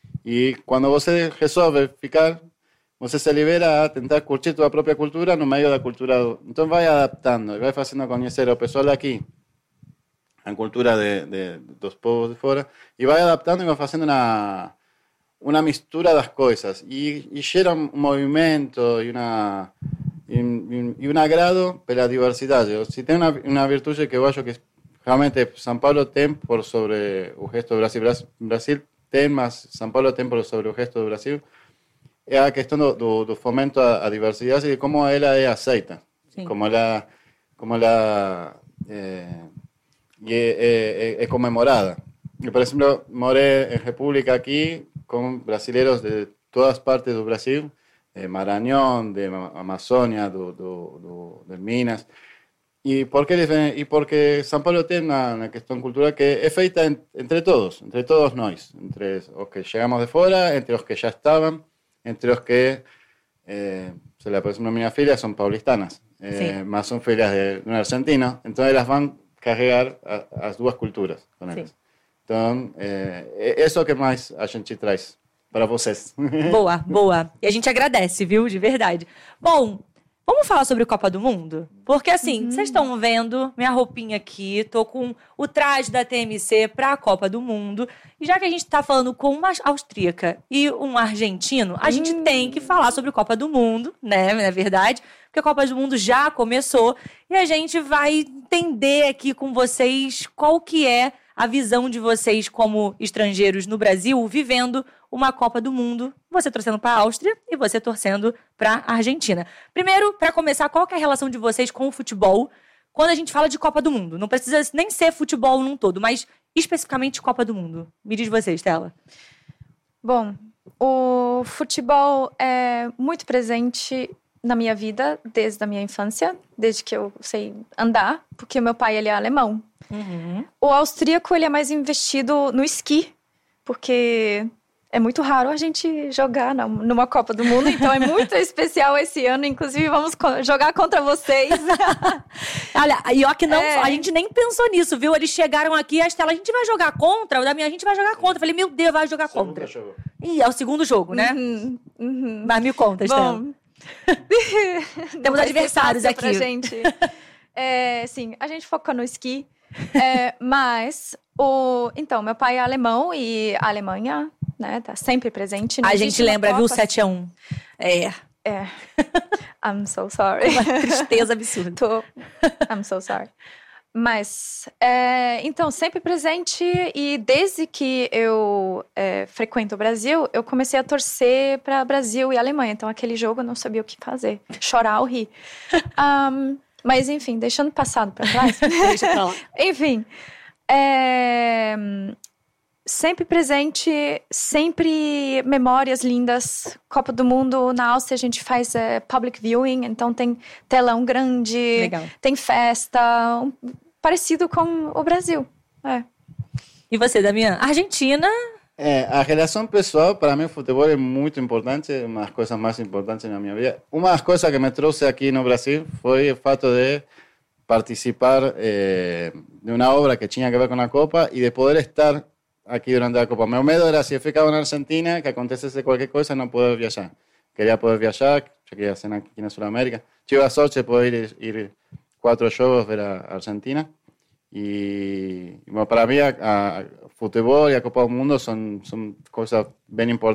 E quando você resolve ficar, você se libera a tentar curtir tua própria cultura no meio da cultura. Do... Então vai adaptando, vai fazendo conhecer o pessoal daqui, a cultura de, de, dos povos de fora, e vai adaptando e vai fazendo uma, uma mistura das coisas. E, e gera um movimento e, uma, e, e um agrado pela diversidade. Se tem uma, uma virtude que eu acho que realmente São Paulo tem por sobre o resto do Brasil, Brasil tem, mas São Paulo tem por sobre o resto do Brasil, é a questão do, do, do fomento à, à diversidade e de como ela é aceita, Sim. como ela, como ela é, é, é, é comemorada. Eu, por exemplo, morei em República aqui com brasileiros de todas partes do Brasil, de Maranhão, de Amazônia, do, do, do, de Minas. E porque, e porque São Paulo tem uma, uma questão cultural que é feita en, entre todos, entre todos nós, entre os que chegamos de fora, entre os que já estavam, entre os que, eh, se la, por exemplo, minhas filhas são paulistanas, eh, mas são filhas de, de um argentino, então elas vão carregar a, as duas culturas com elas. Sim. Então, é, é isso que mais a gente traz para vocês. Boa, boa. E a gente agradece, viu? De verdade. Bom, vamos falar sobre Copa do Mundo? Porque assim, uhum. vocês estão vendo minha roupinha aqui, tô com o traje da T M C para a Copa do Mundo. E já que a gente tá falando com uma austríaca e um argentino, a uhum. gente tem que falar sobre Copa do Mundo, né? Na verdade, porque a Copa do Mundo já começou e a gente vai entender aqui com vocês qual que é a visão de vocês como estrangeiros no Brasil, vivendo uma Copa do Mundo, você torcendo para a Áustria e você torcendo para a Argentina. Primeiro, para começar, qual que é a relação de vocês com o futebol quando a gente fala de Copa do Mundo? Não precisa nem ser futebol num todo, mas especificamente Copa do Mundo. Me diz você, Estela. Bom, o futebol é muito presente na minha vida desde a minha infância, desde que eu sei andar, porque meu pai ele é alemão. Uhum. O austríaco ele é mais investido no esqui, porque é muito raro a gente jogar numa Copa do Mundo, então é muito especial esse ano. Inclusive, vamos jogar contra vocês. Olha, e ó que não, é. a gente nem pensou nisso, viu? Eles chegaram aqui, a Estela, a gente vai jogar contra, o da minha, a gente vai jogar contra. Eu falei, meu Deus, vai jogar contra. E é o segundo jogo, né? Uhum, uhum. Mas me conta, Estela. Bom, temos adversários aqui. Pra gente. É, sim, a gente foca no esqui. É, mas, o, então, meu pai é alemão e a Alemanha, né, tá sempre presente. A gente lembra, viu, sete a um. É. É. I'm so sorry. Uma tristeza absurda. Tô, I'm so sorry. Mas, é, então, sempre presente e desde que eu é, frequento o Brasil, eu comecei a torcer para Brasil e Alemanha. Então, aquele jogo eu não sabia o que fazer. Chorar ou rir. Um, Mas, enfim, deixando o passado para trás. Deixa pra lá. Enfim, é, sempre presente, sempre memórias lindas. Copa do Mundo, na Áustria a gente faz é, public viewing, então tem telão grande, Legal. Tem festa, um, parecido com o Brasil. É. E você, Damian? Argentina... É, a relação pessoal, para mim, o futebol é muito importante, uma das coisas mais importantes na minha vida. Uma das coisas que me trouxe aqui no Brasil foi o fato de participar eh, de una obra que tenía que ver con la Copa y de poder estar aquí durante la Copa. Mi medo era, si yo ficaba en Argentina, que acontecesse cualquier cosa, no poder viajar. Quería poder viajar, yo quería hacer aquí en Sudamérica. Tuve la suerte de poder ir, ir cuatro juegos ver a Argentina. Y bueno, para mí, a, a fútbol y a Copa del Mundo son, son cosas bien importantes.